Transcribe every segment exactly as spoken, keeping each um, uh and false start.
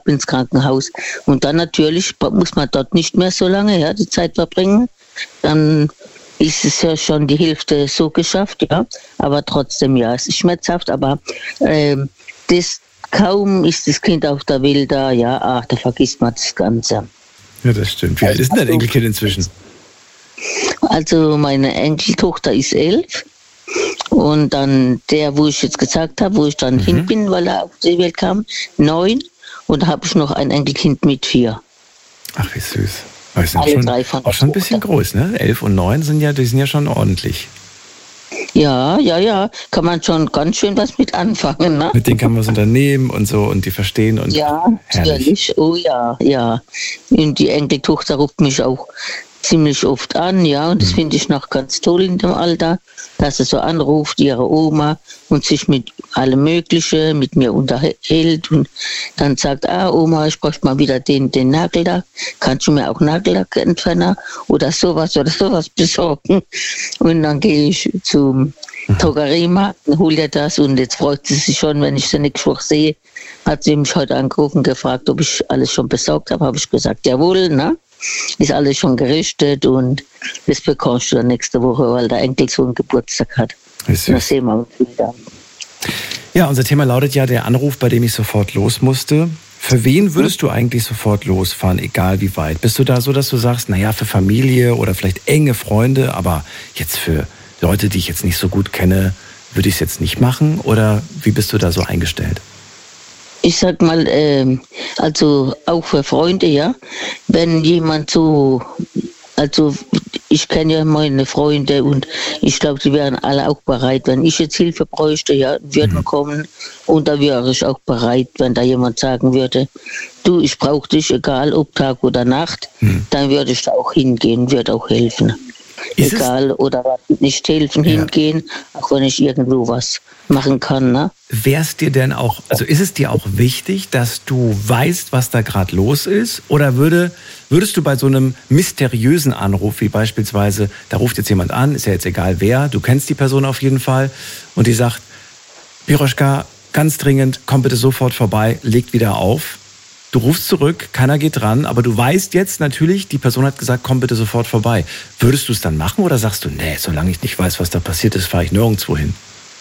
ab ins Krankenhaus. Und dann natürlich muss man dort nicht mehr so lange, ja, die Zeit verbringen. Dann ist es ja schon die Hälfte so geschafft, ja. Aber trotzdem, ja, es ist schmerzhaft, aber äh, das, kaum ist das Kind auf der Welt da, ja, ach, da vergisst man das Ganze. Ja, das stimmt. Wie alt ist denn dein Enkelkind inzwischen? Also meine Enkeltochter ist elf. Und dann der, wo ich jetzt gesagt habe, wo ich dann mhm. hin bin, weil er auf die Welt kam, neun. Und da habe ich noch ein Enkelkind mit vier. Ach, wie süß. Aber die sind Alle schon, drei von auch schon ein bisschen groß, ne? Elf und neun sind ja, die sind ja schon ordentlich. Ja, ja, ja. Kann man schon ganz schön was mit anfangen, ne? Mit denen kann man was unternehmen und so und die verstehen und ja, natürlich. Oh ja, ja. Und die Enkeltochter ruft mich auch ziemlich oft an, ja, und das mhm. finde ich noch ganz toll in dem Alter, dass sie so anruft, ihre Oma, und sich mit allem Möglichen mit mir unterhält und dann sagt, ah Oma, ich bräuchte mal wieder den, den Nagellack, kannst du mir auch Nagellack entfernen oder sowas oder sowas besorgen? Und dann gehe ich zum mhm. Drogeriemarkt und hole ihr das und jetzt freut sie sich schon, wenn ich sie nächste Woche sehe, hat sie mich heute angerufen, gefragt, ob ich alles schon besorgt habe, habe ich gesagt, jawohl, ne? Ist alles schon gerichtet und das bekommst du dann nächste Woche, weil der Enkelsohn Geburtstag hat. Das sehen wir uns wieder. Ja, unser Thema lautet ja der Anruf, bei dem ich sofort los musste. Für wen würdest du eigentlich sofort losfahren, egal wie weit? Bist du da so, dass du sagst, naja, für Familie oder vielleicht enge Freunde, aber jetzt für Leute, die ich jetzt nicht so gut kenne, würde ich es jetzt nicht machen? Oder wie bist du da so eingestellt? Ich sag mal, äh, also auch für Freunde, ja, wenn jemand so, also ich kenne ja meine Freunde und ich glaube, die wären alle auch bereit, wenn ich jetzt Hilfe bräuchte, ja, würden mhm. kommen und da wäre ich auch bereit, wenn da jemand sagen würde, du, ich brauche dich, egal ob Tag oder Nacht, mhm. dann würde ich da auch hingehen, würde auch helfen. Ist egal, oder nicht helfen, ja. hingehen, auch wenn ich irgendwo was machen kann. Ne? Wäre es dir denn auch, also ist es dir auch wichtig, dass du weißt, was da gerade los ist? Oder würde, würdest du bei so einem mysteriösen Anruf, wie beispielsweise, da ruft jetzt jemand an, ist ja jetzt egal wer, du kennst die Person auf jeden Fall, und die sagt, Piroschka, ganz dringend, komm bitte sofort vorbei, legt wieder auf. Du rufst zurück, keiner geht dran, aber du weißt jetzt natürlich, die Person hat gesagt, komm bitte sofort vorbei. Würdest du es dann machen oder sagst du, nee, solange ich nicht weiß, was da passiert ist, fahre ich nirgendwo hin?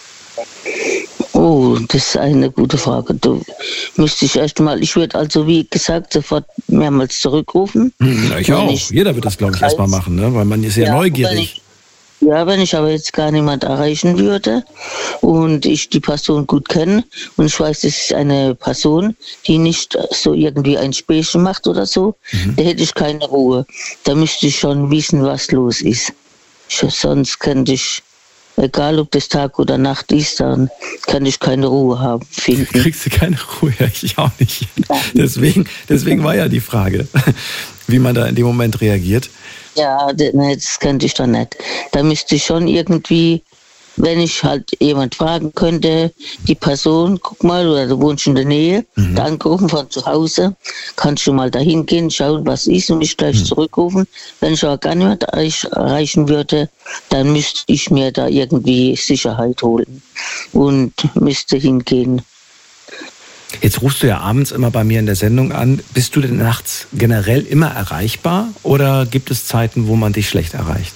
Oh, das ist eine gute Frage. Du müsste ich erst mal, ich würde also wie gesagt sofort mehrmals zurückrufen. Hm, ich auch. Ich Jeder wird das, glaube ich, erstmal machen, ne? Weil man ist ja, ja neugierig. Ja, wenn ich aber jetzt gar niemand erreichen würde und ich die Person gut kenne und ich weiß, das ist eine Person, die nicht so irgendwie ein Späßchen macht oder so, mhm. da hätte ich keine Ruhe. Da müsste ich schon wissen, was los ist. Ich, sonst könnte ich, egal ob das Tag oder Nacht ist, dann kann ich keine Ruhe haben, finden. Kriegst du keine Ruhe? Ja, ich auch nicht. Deswegen, deswegen war ja die Frage, wie man da in dem Moment reagiert. Ja, das könnte ich dann nicht. Da müsste ich schon irgendwie, wenn ich halt jemand fragen könnte, die Person, guck mal, oder du wohnst in der Nähe, mhm. da angerufen von zu Hause, kannst du mal dahin gehen, schauen, was ist und mich gleich mhm. zurückrufen. Wenn ich aber gar niemand erreichen würde, dann müsste ich mir da irgendwie Sicherheit holen und müsste hingehen. Jetzt rufst du ja abends immer bei mir in der Sendung an. Bist du denn nachts generell immer erreichbar oder gibt es Zeiten, wo man dich schlecht erreicht?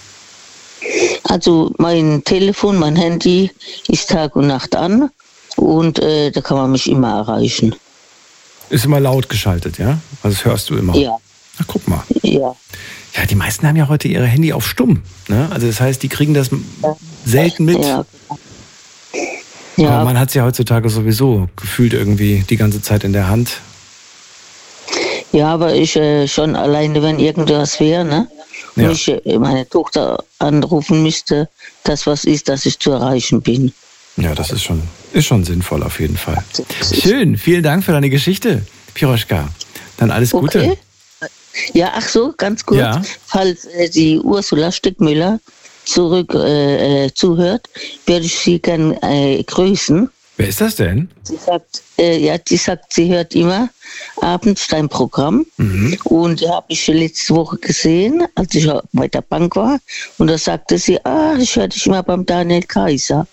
Also mein Telefon, mein Handy ist Tag und Nacht an und äh, da kann man mich immer erreichen. Ist immer laut geschaltet, ja? Also das hörst du immer? Ja. Na, guck mal. Ja. Ja, die meisten haben ja heute ihre Handy auf stumm. Ne? Also das heißt, die kriegen das ja. selten mit. Ja. Ja. Aber man hat es ja heutzutage sowieso gefühlt irgendwie die ganze Zeit in der Hand. Ja, aber ich äh, schon alleine, wenn irgendwas wäre, ne? Und ja. ich äh, meine Tochter anrufen müsste, dass was ist, dass ich zu erreichen bin. Ja, das ist schon, ist schon sinnvoll auf jeden Fall. Schön, vielen Dank für deine Geschichte, Piroschka. Dann alles Gute. Okay. Ja, ach so, ganz kurz. Ja. Falls äh, die Ursula Stickmüller zurück äh, äh, zuhört, würde ich sie gern äh, grüßen. Wer ist das denn? Sie sagt, äh, ja, die sagt, sie hört immer abends dein Programm. Mhm. Und da habe ich letzte Woche gesehen, als ich bei der Bank war. Und da sagte sie, ah, ich höre dich immer beim Daniel Kaiser.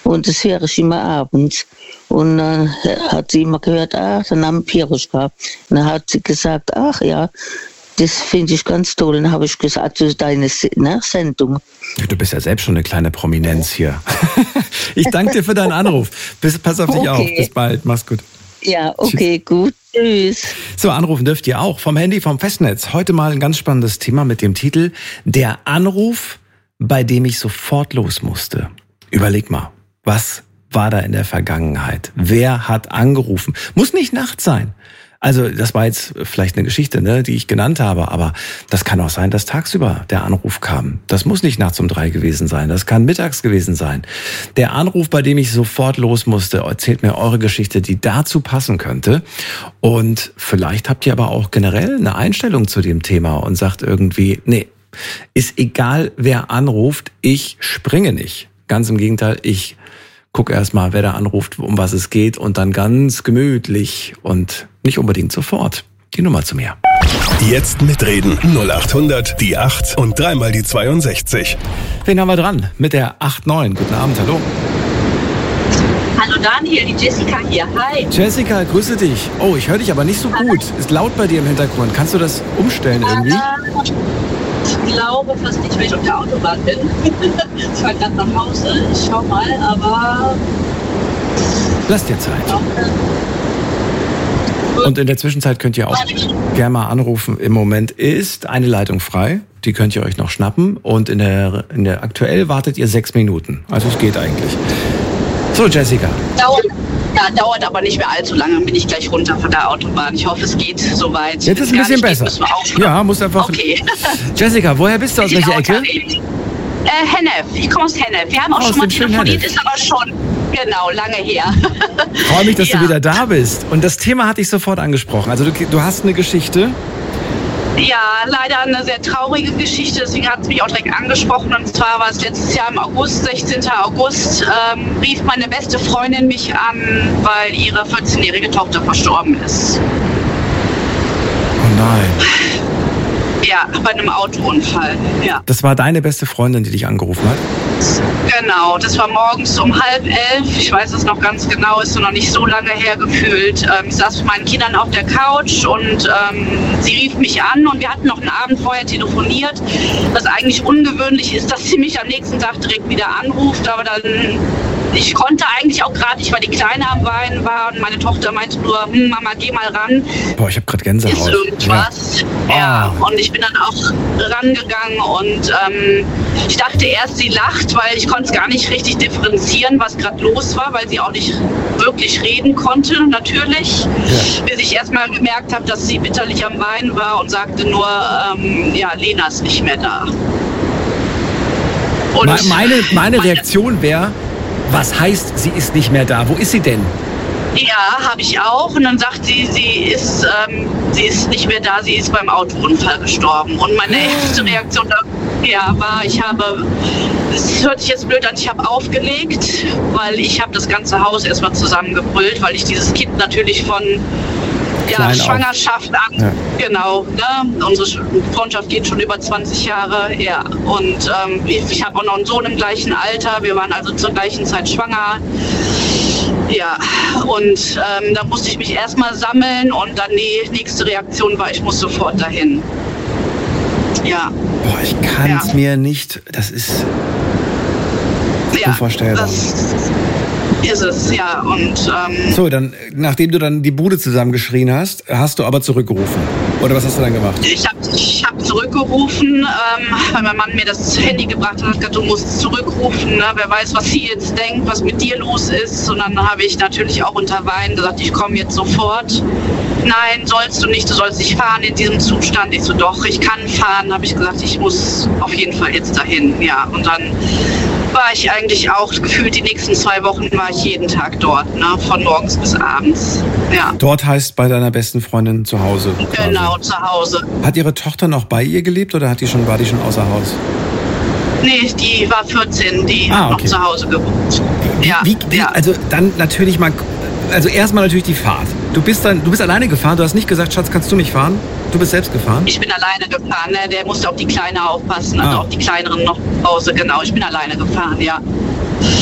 Und das höre ich immer abends. Und dann hat sie immer gehört, ach, der Name Piroschka. Und dann hat sie gesagt, ach ja, das finde ich ganz toll. Und dann habe ich gesagt, das ist deine ne, Sendung. Du bist ja selbst schon eine kleine Prominenz hier. Ich danke dir für deinen Anruf. Bis, pass auf dich okay. auf. Bis bald. Mach's gut. Ja, okay, Tschüss. Gut. Tschüss. So, anrufen dürft ihr auch vom Handy, vom Festnetz. Heute mal ein ganz spannendes Thema mit dem Titel Der Anruf, bei dem ich sofort los musste. Überleg mal, was war da in der Vergangenheit? Wer hat angerufen? Muss nicht nachts sein. Also das war jetzt vielleicht eine Geschichte, ne, die ich genannt habe, aber das kann auch sein, dass tagsüber der Anruf kam. Das muss nicht nachts um drei gewesen sein, das kann mittags gewesen sein. Der Anruf, bei dem ich sofort los musste, erzählt mir eure Geschichte, die dazu passen könnte. Und vielleicht habt ihr aber auch generell eine Einstellung zu dem Thema und sagt irgendwie, nee, ist egal, wer anruft, ich springe nicht. Ganz im Gegenteil, ich guck erst mal, wer da anruft, um was es geht und dann ganz gemütlich und nicht unbedingt sofort. Die Nummer zu mir. Jetzt mitreden. null acht hundert, die acht und dreimal die zweiundsechzig. Wen haben wir dran? Mit der acht neun. Guten Abend, hallo. Hallo Daniel, die Jessica hier. Hi. Jessica, grüße dich. Oh, ich höre dich aber nicht so gut. Ist laut bei dir im Hintergrund. Kannst du das umstellen irgendwie? Ich glaube fast nicht, wenn ich auf der Autobahn bin. Ich fahre gerade nach Hause. Ich schau mal, aber... Lass dir Zeit. Und in der Zwischenzeit könnt ihr auch gerne mal anrufen. Im Moment ist eine Leitung frei. Die könnt ihr euch noch schnappen. Und in der, in der aktuell wartet ihr sechs Minuten. Also es geht eigentlich. So, Jessica. Dauert, ja, dauert aber nicht mehr allzu lange. Dann bin ich gleich runter von der Autobahn. Ich hoffe, es geht soweit. Jetzt ist es ein bisschen besser. Geht, ja, muss einfach. Okay. Jessica, woher bist du? Aus welcher Ecke? Äh, Hennef. Ich komme aus Hennef. Wir haben auch oh, schon mal telefoniert, ist aber schon genau lange her. Ich freue mich, dass ja. du wieder da bist. Und das Thema hatte ich sofort angesprochen. Also du, du hast eine Geschichte. Ja, leider eine sehr traurige Geschichte, deswegen hat es mich auch direkt angesprochen. Und zwar war es letztes Jahr im August, sechzehnten August, ähm, rief meine beste Freundin mich an, weil ihre vierzehnjährige Tochter verstorben ist. Oh nein. Ja, bei einem Autounfall, ja. Das war deine beste Freundin, die dich angerufen hat? Genau, das war morgens um halb elf. Ich weiß es noch ganz genau, ist noch nicht so lange her gefühlt. Ähm, ich saß mit meinen Kindern auf der Couch und ähm, sie rief mich an und wir hatten noch einen Abend vorher telefoniert. Was eigentlich ungewöhnlich ist, dass sie mich am nächsten Tag direkt wieder anruft, aber dann... Ich konnte eigentlich auch gerade nicht, weil die Kleine am Weinen war und meine Tochter meinte nur, hm, Mama, geh mal ran. Boah, ich habe gerade Gänsehaut. Ist irgendwas. Ja. ja, und ich bin dann auch rangegangen und ähm, ich dachte erst, sie lacht, weil ich konnte es gar nicht richtig differenzieren, was gerade los war, weil sie auch nicht wirklich reden konnte, natürlich. Ja. Bis ich erst mal gemerkt habe, dass sie bitterlich am Weinen war und sagte nur, ähm, ja, Lena ist nicht mehr da. Und meine, meine Reaktion wäre, was heißt, sie ist nicht mehr da? Wo ist sie denn? Ja, habe ich auch. Und dann sagt sie, sie ist, ähm, sie ist nicht mehr da, sie ist beim Autounfall gestorben. Und meine erste Reaktion ja, war, ich habe, es hört sich jetzt blöd an, ich habe aufgelegt, weil ich habe das ganze Haus erstmal zusammengebrüllt, weil ich dieses Kind natürlich von ja, Schwangerschaft an, ja. Genau, ne? Unsere Freundschaft geht schon über zwanzig Jahre, ja. Und ähm, ich, ich habe auch noch einen Sohn im gleichen Alter, wir waren also zur gleichen Zeit schwanger. Ja, und ähm, da musste ich mich erstmal sammeln und dann die nächste Reaktion war, ich muss sofort dahin. Ja. Boah, ich kann es ja. mir nicht, das ist ja, unvorstellbar. Das ist es, ja. Und, ähm, so, dann, nachdem du dann die Bude zusammengeschrien hast, hast du aber zurückgerufen. Oder was hast du dann gemacht? Ich habe ich hab zurückgerufen, ähm, weil mein Mann mir das Handy gebracht hat, gesagt, du musst zurückrufen, ne? Wer weiß, was sie jetzt denkt, was mit dir los ist. Und dann habe ich natürlich auch unter Weinen gesagt, ich komme jetzt sofort. Nein, sollst du nicht, du sollst nicht fahren in diesem Zustand. Ich so, doch, ich kann fahren. Habe ich gesagt, ich muss auf jeden Fall jetzt dahin. Ja, und dann war ich eigentlich auch gefühlt die nächsten zwei Wochen war ich jeden Tag dort, ne? Von morgens bis abends. Ja. Dort heißt bei deiner besten Freundin zu Hause. Quasi. Genau, zu Hause. Hat ihre Tochter noch bei ihr gelebt oder hat die schon, war die schon außer Haus? Nee, die war vierzehn, die ah, hat okay. noch zu Hause gewohnt. Wie, ja, wie, wie, ja. Also dann natürlich mal, also erstmal natürlich die Fahrt. Du bist dann, du bist alleine gefahren, du hast nicht gesagt, Schatz, kannst du nicht fahren? Du bist selbst gefahren? Ich bin alleine gefahren, ne? Der musste auf die Kleine aufpassen, also ah. auf die Kleineren noch zu Hause, genau. Ich bin alleine gefahren, ja. Bist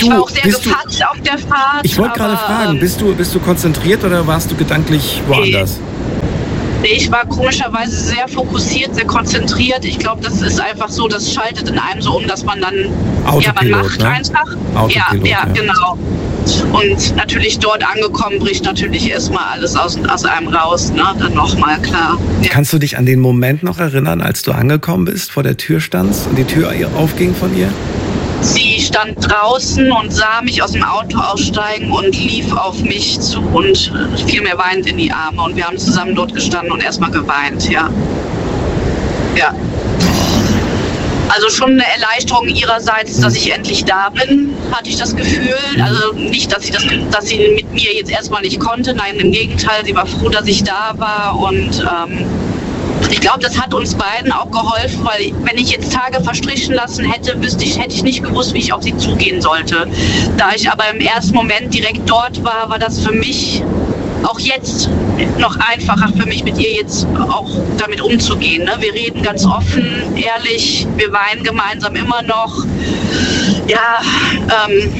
ich war auch sehr gefasst auf der Fahrt. Ich wollte gerade fragen, bist du, bist du konzentriert oder warst du gedanklich woanders? Nee, ich war komischerweise sehr fokussiert, sehr konzentriert. Ich glaube, das ist einfach so, das schaltet in einem so um, dass man dann, Autopilot, ja, man macht ne? einfach. Autopilot, ja, ja, ja, genau. Und natürlich dort angekommen, bricht natürlich erstmal alles aus, aus einem raus, ne? Dann nochmal, klar. Ja. Kannst du dich an den Moment noch erinnern, als du angekommen bist, vor der Tür standst und die Tür aufging von ihr? Sie stand draußen und sah mich aus dem Auto aussteigen und lief auf mich zu und fiel mir weinend in die Arme. Und wir haben zusammen dort gestanden und erstmal geweint, ja. Ja. Also schon eine Erleichterung ihrerseits, dass ich endlich da bin, hatte ich das Gefühl. Also nicht, dass sie, das, dass sie mit mir jetzt erstmal nicht konnte. Nein, im Gegenteil, sie war froh, dass ich da war. Und ähm, ich glaube, das hat uns beiden auch geholfen, weil wenn ich jetzt Tage verstrichen lassen hätte, wüsste ich, hätte ich nicht gewusst, wie ich auf sie zugehen sollte. Da ich aber im ersten Moment direkt dort war, war das für mich auch jetzt noch einfacher für mich, mit ihr jetzt auch damit umzugehen. Ne? Wir reden ganz offen, ehrlich, wir weinen gemeinsam immer noch. Ja, ähm,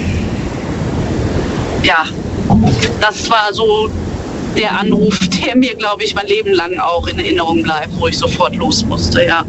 ja, das war so der Anruf, der mir, glaube ich, mein Leben lang auch in Erinnerung bleibt, wo ich sofort los musste, ja.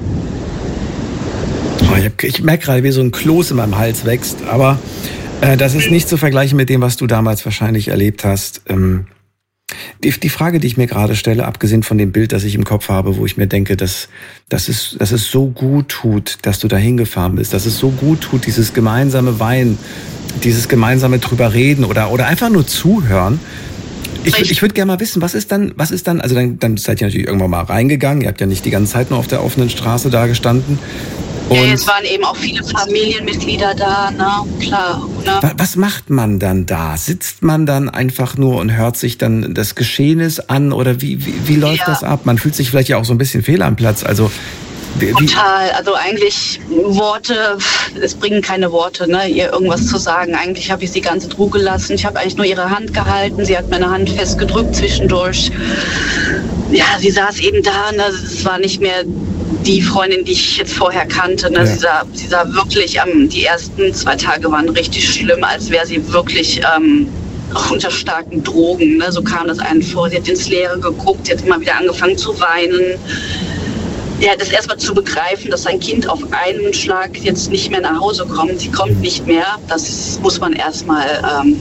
Oh, ich, ich merke gerade, wie so ein Kloß in meinem Hals wächst, aber äh, das ist nicht zu vergleichen mit dem, was du damals wahrscheinlich erlebt hast. Ähm, Die, die Frage, die ich mir gerade stelle, abgesehen von dem Bild, das ich im Kopf habe, wo ich mir denke, dass, dass, es, dass es so gut tut, dass du da hingefahren bist, dass es so gut tut, dieses gemeinsame Weinen, dieses gemeinsame drüber reden oder, oder einfach nur zuhören. Ich, ich würde gerne mal wissen, was ist dann, was ist dann, also dann, dann seid ihr natürlich irgendwann mal reingegangen, ihr habt ja nicht die ganze Zeit nur auf der offenen Straße da gestanden. Und ja, es waren eben auch viele Familienmitglieder da, ne? Klar. Ne? Was macht man dann da? Sitzt man dann einfach nur und hört sich dann das Geschehnis an oder wie, wie, wie läuft ja. das ab? Man fühlt sich vielleicht ja auch so ein bisschen fehl am Platz, also wie, total, also eigentlich Worte, es bringen keine Worte, ne, ihr irgendwas zu sagen. Eigentlich habe ich sie ganz in Ruhe gelassen. Ich habe eigentlich nur ihre Hand gehalten. Sie hat meine Hand festgedrückt zwischendurch. Ja, sie saß eben da, ne, es war nicht mehr die Freundin, die ich jetzt vorher kannte. Ne? Ja. Sie, sah, sie sah wirklich, ähm, die ersten zwei Tage waren richtig schlimm, als wäre sie wirklich ähm, unter starken Drogen. Ne? So kam das einen vor. Sie hat ins Leere geguckt, sie hat immer wieder angefangen zu weinen. Ja, das erstmal zu begreifen, dass sein Kind auf einen Schlag jetzt nicht mehr nach Hause kommt. Sie kommt nicht mehr. Das muss man erstmal, ähm,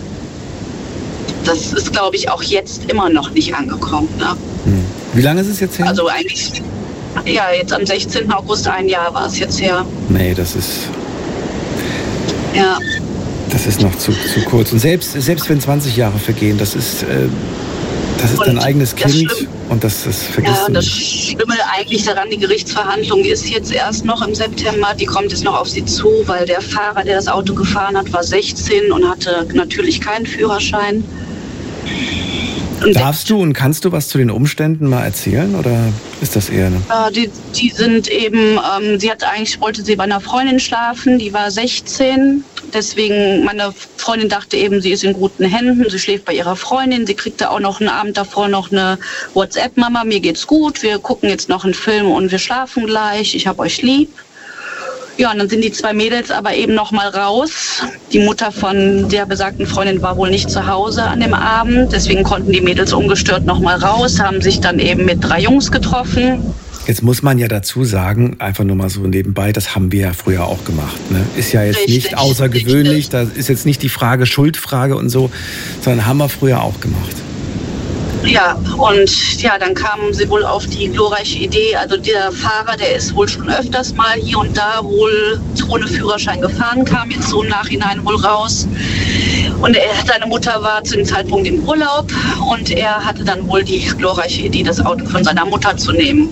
das ist, glaube ich, auch jetzt immer noch nicht angekommen. Ne? Hm. Wie lange ist es jetzt her? Also eigentlich, ja, jetzt am sechzehnten August, ein Jahr war es jetzt her. Nee, das ist... Ja. Das ist noch zu, zu kurz. Und selbst, selbst wenn zwanzig Jahre vergehen, das ist... Äh Das ist und dein eigenes Kind das und das, das vergisst ja, du das nicht. Schlimme eigentlich daran, die Gerichtsverhandlung ist jetzt erst noch im September. Die kommt jetzt noch auf sie zu, weil der Fahrer, der das Auto gefahren hat, war sechzehn und hatte natürlich keinen Führerschein. Und darfst du und kannst du was zu den Umständen mal erzählen oder ist das eher... Ne? Ja, die, die sind eben, ähm, sie hat eigentlich, wollte sie bei einer Freundin schlafen, die war sechzehn. Deswegen, meine Freundin dachte eben, sie ist in guten Händen, sie schläft bei ihrer Freundin. Sie kriegte auch noch einen Abend davor noch eine WhatsApp, Mama, mir geht's gut, wir gucken jetzt noch einen Film und wir schlafen gleich, ich hab euch lieb. Ja, und dann sind die zwei Mädels aber eben noch mal raus. Die Mutter von der besagten Freundin war wohl nicht zu Hause an dem Abend. Deswegen konnten die Mädels ungestört noch mal raus, haben sich dann eben mit drei Jungs getroffen. Jetzt muss man ja dazu sagen, einfach nur mal so nebenbei, das haben wir ja früher auch gemacht. Ne? Ist ja jetzt richtig, nicht außergewöhnlich, da ist jetzt nicht die Frage, Schuldfrage und so, sondern haben wir früher auch gemacht. Ja, und ja, dann kamen sie wohl auf die glorreiche Idee, also der Fahrer, der ist wohl schon öfters mal hier und da wohl ohne Führerschein gefahren, kam jetzt so im Nachhinein wohl raus. Und er, seine Mutter war zu dem Zeitpunkt im Urlaub und er hatte dann wohl die glorreiche Idee, das Auto von seiner Mutter zu nehmen.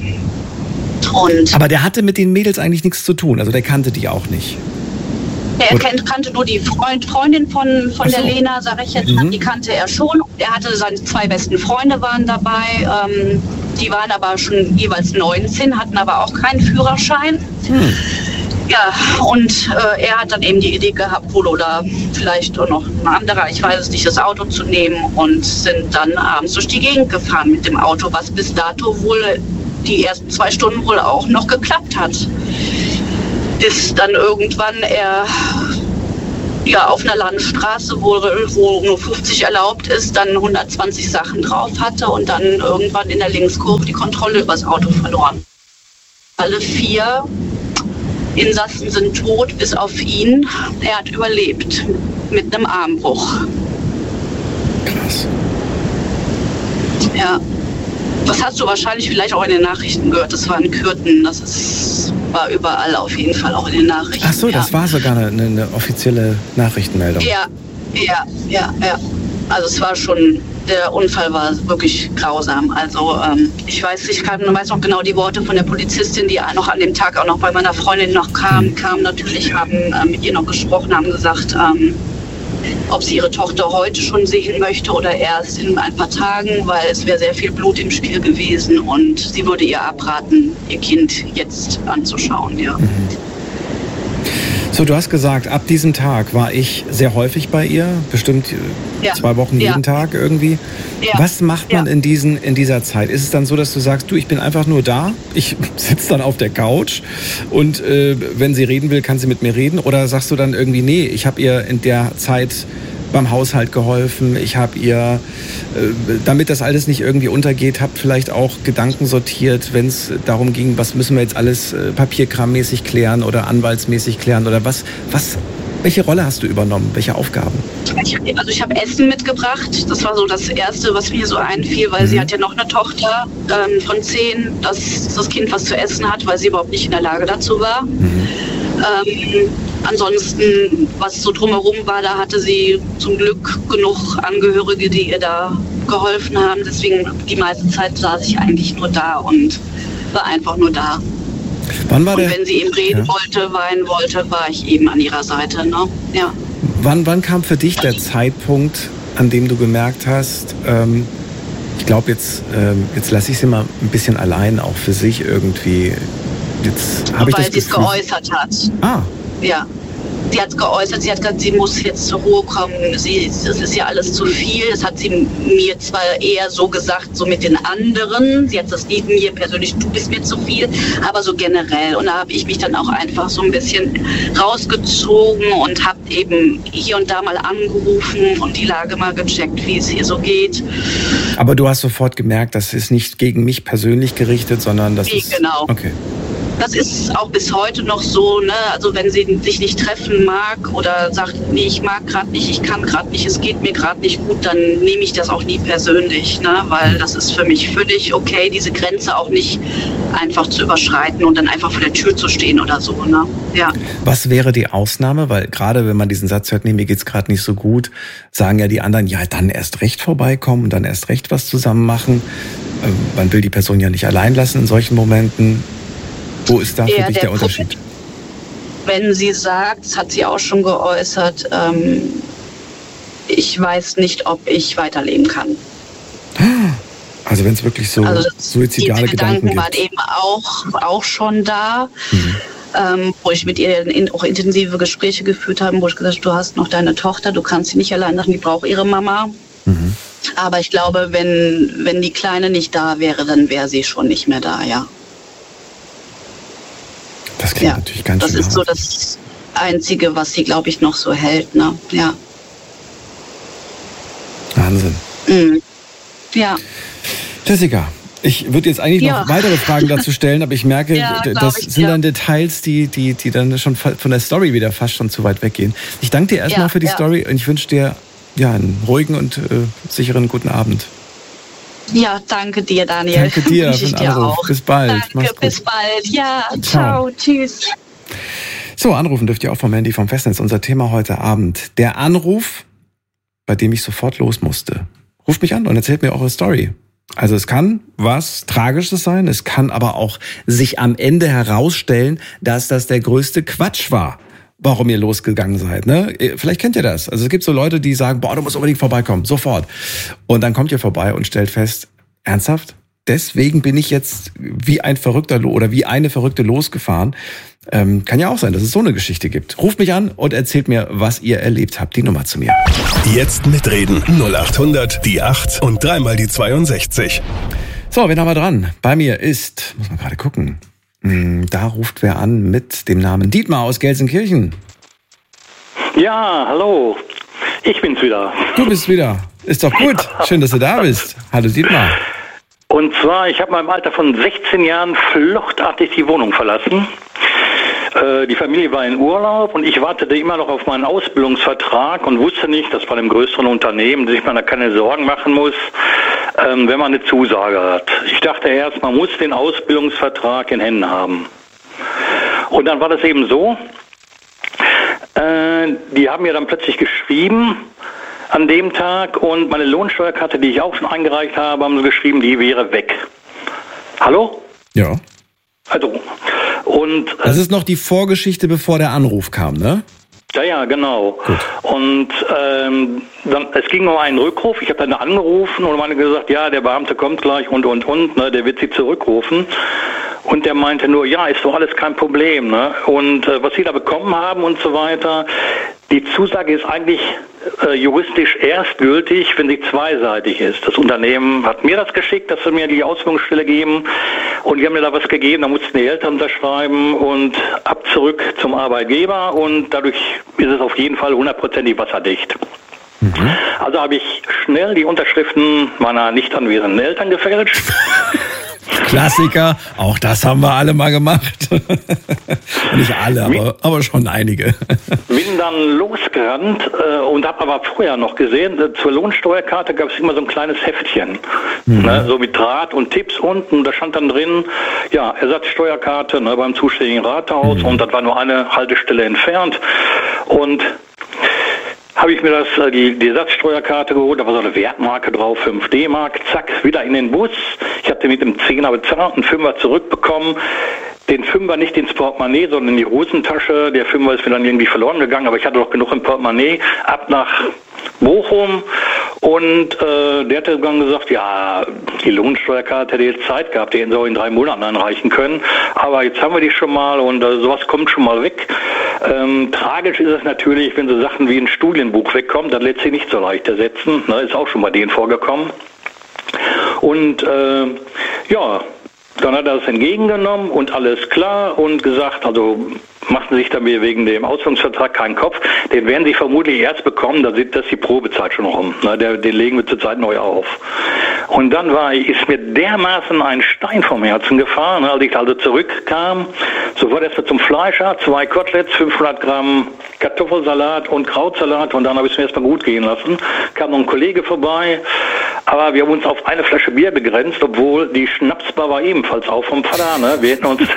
Und aber der hatte mit den Mädels eigentlich nichts zu tun, also der kannte die auch nicht. Er kennt, kannte nur die Freund, Freundin von, von so. der Lena, sag ich jetzt mal, mhm. die kannte er schon. Er hatte seine zwei besten Freunde waren dabei, ähm, die waren aber schon jeweils neunzehn, hatten aber auch keinen Führerschein. Mhm. Ja, und äh, er hat dann eben die Idee gehabt, wohl oder vielleicht auch noch ein anderer, ich weiß es nicht, das Auto zu nehmen und sind dann abends durch die Gegend gefahren mit dem Auto, was bis dato wohl die ersten zwei Stunden wohl auch noch geklappt hat. Bis dann irgendwann er ja, auf einer Landstraße, wo, wo nur fünfzig erlaubt ist, dann hundertzwanzig Sachen drauf hatte und dann irgendwann in der Linkskurve die Kontrolle über das Auto verloren. Alle vier Insassen sind tot, bis auf ihn. Er hat überlebt mit einem Armbruch. Krass. Ja. Das hast du wahrscheinlich vielleicht auch in den Nachrichten gehört. Das war in Kürten. Das ist, war überall auf jeden Fall auch in den Nachrichten. Ach so, ja. Das war sogar eine, eine offizielle Nachrichtenmeldung. Ja, ja, ja, ja. Also es war schon, der Unfall war wirklich grausam. Also ähm, ich weiß, ich kann, weiß noch genau die Worte von der Polizistin, die noch an dem Tag auch noch bei meiner Freundin noch kam, mhm. kam natürlich, haben äh, mit ihr noch gesprochen, haben gesagt, ähm, ob sie ihre Tochter heute schon sehen möchte oder erst in ein paar Tagen, weil es wäre sehr viel Blut im Spiel gewesen und sie würde ihr abraten, ihr Kind jetzt anzuschauen. Ja. Mhm. So, du hast gesagt, ab diesem Tag war ich sehr häufig bei ihr, bestimmt ja. zwei Wochen jeden ja. Tag irgendwie. Ja. Was macht man ja. in, diesen, in dieser Zeit? Ist es dann so, dass du sagst, du, ich bin einfach nur da, ich sitze dann auf der Couch und äh, wenn sie reden will, kann sie mit mir reden? Oder sagst du dann irgendwie, nee, ich habe ihr in der Zeit beim Haushalt geholfen, ich habe ihr, äh, damit das alles nicht irgendwie untergeht, habe vielleicht auch Gedanken sortiert, wenn es darum ging, was müssen wir jetzt alles äh, papierkrammäßig klären oder anwaltsmäßig klären oder was, was, welche Rolle hast du übernommen, welche Aufgaben? Ich, also ich habe Essen mitgebracht, das war so das Erste, was mir so einfiel, weil mhm. sie hat ja noch eine Tochter ähm, von zehn, dass das Kind was zu essen hat, weil sie überhaupt nicht in der Lage dazu war. Mhm. Ähm, ansonsten, was so drumherum war, da hatte sie zum Glück genug Angehörige, die ihr da geholfen haben. Deswegen die meiste Zeit saß ich eigentlich nur da und war einfach nur da. Wann war und der, wenn sie eben reden ja. wollte, weinen wollte, war ich eben an ihrer Seite. Ne? Ja. Wann, wann kam für dich der Zeitpunkt, an dem du gemerkt hast, ähm, ich glaube, jetzt, ähm, jetzt lasse ich sie mal ein bisschen allein, auch für sich irgendwie. Jetzt habe ich das Gefühl, weil sie es geäußert hat. Ah. Ja. Sie hat es geäußert, sie hat gesagt, sie muss jetzt zur Ruhe kommen, sie, das ist ja alles zu viel. Das hat sie mir zwar eher so gesagt, so mit den anderen, sie hat das nicht mir persönlich, du bist mir zu viel, aber so generell. Und da habe ich mich dann auch einfach so ein bisschen rausgezogen und habe eben hier und da mal angerufen und die Lage mal gecheckt, wie es hier so geht. Aber du hast sofort gemerkt, das ist nicht gegen mich persönlich gerichtet, sondern das nee, ist... genau. Okay. Das ist auch bis heute noch so, ne? Also wenn sie sich nicht treffen mag oder sagt, nee, ich mag gerade nicht, ich kann gerade nicht, es geht mir gerade nicht gut, dann nehme ich das auch nie persönlich, ne? Weil das ist für mich völlig okay, diese Grenze auch nicht einfach zu überschreiten und dann einfach vor der Tür zu stehen oder so, ne? Ja. Was wäre die Ausnahme? Weil gerade wenn man diesen Satz hört, nee, mir geht's gerade nicht so gut, sagen ja die anderen, ja, dann erst recht vorbeikommen und dann erst recht was zusammen machen. Man will die Person ja nicht allein lassen in solchen Momenten. Wo ist da für dich der, der Unterschied? Wenn sie sagt, das hat sie auch schon geäußert, ähm, ich weiß nicht, ob ich weiterleben kann. Also wenn es wirklich so also suizidale diese Gedanken, Gedanken waren gibt. eben auch, auch schon da, mhm. ähm, wo ich mit ihr in, auch intensive Gespräche geführt habe, wo ich gesagt habe, du hast noch deine Tochter, du kannst sie nicht allein lassen, die braucht ihre Mama. Mhm. Aber ich glaube, wenn, wenn die Kleine nicht da wäre, dann wäre sie schon nicht mehr da, ja. Das klingt ja, natürlich ganz das schön ist hart. so das Einzige, was sie, glaube ich, noch so hält, ne? Ja. Wahnsinn. Mhm. Ja. Jessica, ich würde jetzt eigentlich ja. noch weitere Fragen dazu stellen, aber ich merke, ja, das ich, sind ja. dann Details, die, die, die dann schon von der Story wieder fast schon zu weit weggehen. Ich danke dir erstmal ja, für die ja. Story und ich wünsche dir ja, einen ruhigen und äh, sicheren guten Abend. Ja, danke dir, Daniel. Danke dir für den dir Anruf. auch. Bis bald. Danke, Mach's gut. bis bald. Ja, ciao. Ciao. Tschüss. So, anrufen dürft ihr auch vom Handy vom Festnetz. Unser Thema heute Abend. Der Anruf, bei dem ich sofort los musste. Ruft mich an und erzählt mir eure Story. Also es kann was Tragisches sein, es kann aber auch sich am Ende herausstellen, dass das der größte Quatsch war, warum ihr losgegangen seid. Ne? Vielleicht kennt ihr das. Also es gibt so Leute, die sagen, boah, du musst unbedingt vorbeikommen, sofort. Und dann kommt ihr vorbei und stellt fest, ernsthaft? Deswegen bin ich jetzt wie ein Verrückter oder wie eine Verrückte losgefahren. Ähm, kann ja auch sein, dass es so eine Geschichte gibt. Ruft mich an und erzählt mir, was ihr erlebt habt. Die Nummer zu mir. Jetzt mitreden. null acht hundert, die acht und dreimal die zweiundsechzig. So, wen haben wir dran? Bei mir ist, muss man gerade gucken, da ruft wer an mit dem Namen Dietmar aus Gelsenkirchen. Ja, hallo. Ich bin's wieder. Du bist wieder. Ist doch gut. Schön, dass du da bist. Hallo Dietmar. Und zwar, ich habe mal im Alter von sechzehn Jahren fluchtartig die Wohnung verlassen. Äh, die Familie war in Urlaub und ich wartete immer noch auf meinen Ausbildungsvertrag und wusste nicht, dass bei einem größeren Unternehmen sich man da keine Sorgen machen muss, ähm, wenn man eine Zusage hat. Ich dachte erst, man muss den Ausbildungsvertrag in Händen haben. Und dann war das eben so, äh, die haben mir dann plötzlich geschrieben an dem Tag und meine Lohnsteuerkarte, die ich auch schon eingereicht habe, haben sie geschrieben, die wäre weg. Hallo? Ja. Also, und... Äh, das ist noch die Vorgeschichte, bevor der Anruf kam, ne? Ja, ja, genau. Gut. Und ähm, dann, es ging um einen Rückruf. Ich habe dann angerufen und meine gesagt, ja, der Beamte kommt gleich und, und, und, ne, der wird Sie zurückrufen. Und der meinte nur, ja, ist doch alles kein Problem, ne? Und äh, was Sie da bekommen haben und so weiter, die Zusage ist eigentlich äh, juristisch erst gültig, wenn sie zweiseitig ist. Das Unternehmen hat mir das geschickt, dass sie mir die Ausbildungsstelle geben und die haben mir da was gegeben, da mussten die Eltern unterschreiben und ab zurück zum Arbeitgeber und dadurch ist es auf jeden Fall hundertprozentig wasserdicht. Mhm. Also habe ich schnell die Unterschriften meiner nicht anwesenden Eltern gefälscht. Klassiker, auch das haben wir alle mal gemacht. Nicht alle, aber, aber schon einige. Bin dann losgerannt äh, und habe aber vorher noch gesehen, äh, zur Lohnsteuerkarte gab es immer so ein kleines Heftchen, mhm. ne, so mit Draht und Tipps unten. Da stand dann drin, ja, Ersatzsteuerkarte ne, beim zuständigen Rathaus mhm. und das war nur eine Haltestelle entfernt. Und habe ich mir das, die, die Ersatzsteuerkarte geholt, da war so eine Wertmarke drauf, fünf D-Mark, zack, wieder in den Bus. Ich hatte mit dem Zehner bezahlt, einen Fünfer zurückbekommen. Den Fünfer nicht ins Portemonnaie, sondern in die Hosentasche. Der Fünfer ist mir dann irgendwie verloren gegangen, aber ich hatte doch genug im Portemonnaie. Ab nach Bochum und äh, der hatte dann gesagt, ja, die Lohnsteuerkarte hätte jetzt Zeit gehabt, die hätten sie auch in drei Monaten einreichen können. Aber jetzt haben wir die schon mal und äh, sowas kommt schon mal weg. Ähm, tragisch ist es natürlich, wenn so Sachen wie ein Studienbuch wegkommt, dann lässt sich nicht so leicht ersetzen. Ne, ist auch schon bei denen vorgekommen. Und äh, ja, dann hat er das entgegengenommen und alles klar und gesagt, also machen Sie sich damit wegen dem Ausbildungsvertrag keinen Kopf. Den werden Sie vermutlich erst bekommen, da ist die Probezeit schon rum. Na, der, den legen wir zurzeit neu auf. Und dann war ich, ist mir dermaßen ein Stein vom Herzen gefahren, als ich also zurückkam. Sofort erst mal zum Fleischer, zwei Koteletts, fünfhundert Gramm Kartoffelsalat und Krautsalat und dann habe ich es mir erstmal gut gehen lassen. Kam noch ein Kollege vorbei, aber wir haben uns auf eine Flasche Bier begrenzt, obwohl die Schnapsbar war ebenfalls auf vom Vater. Ne? Wir hätten uns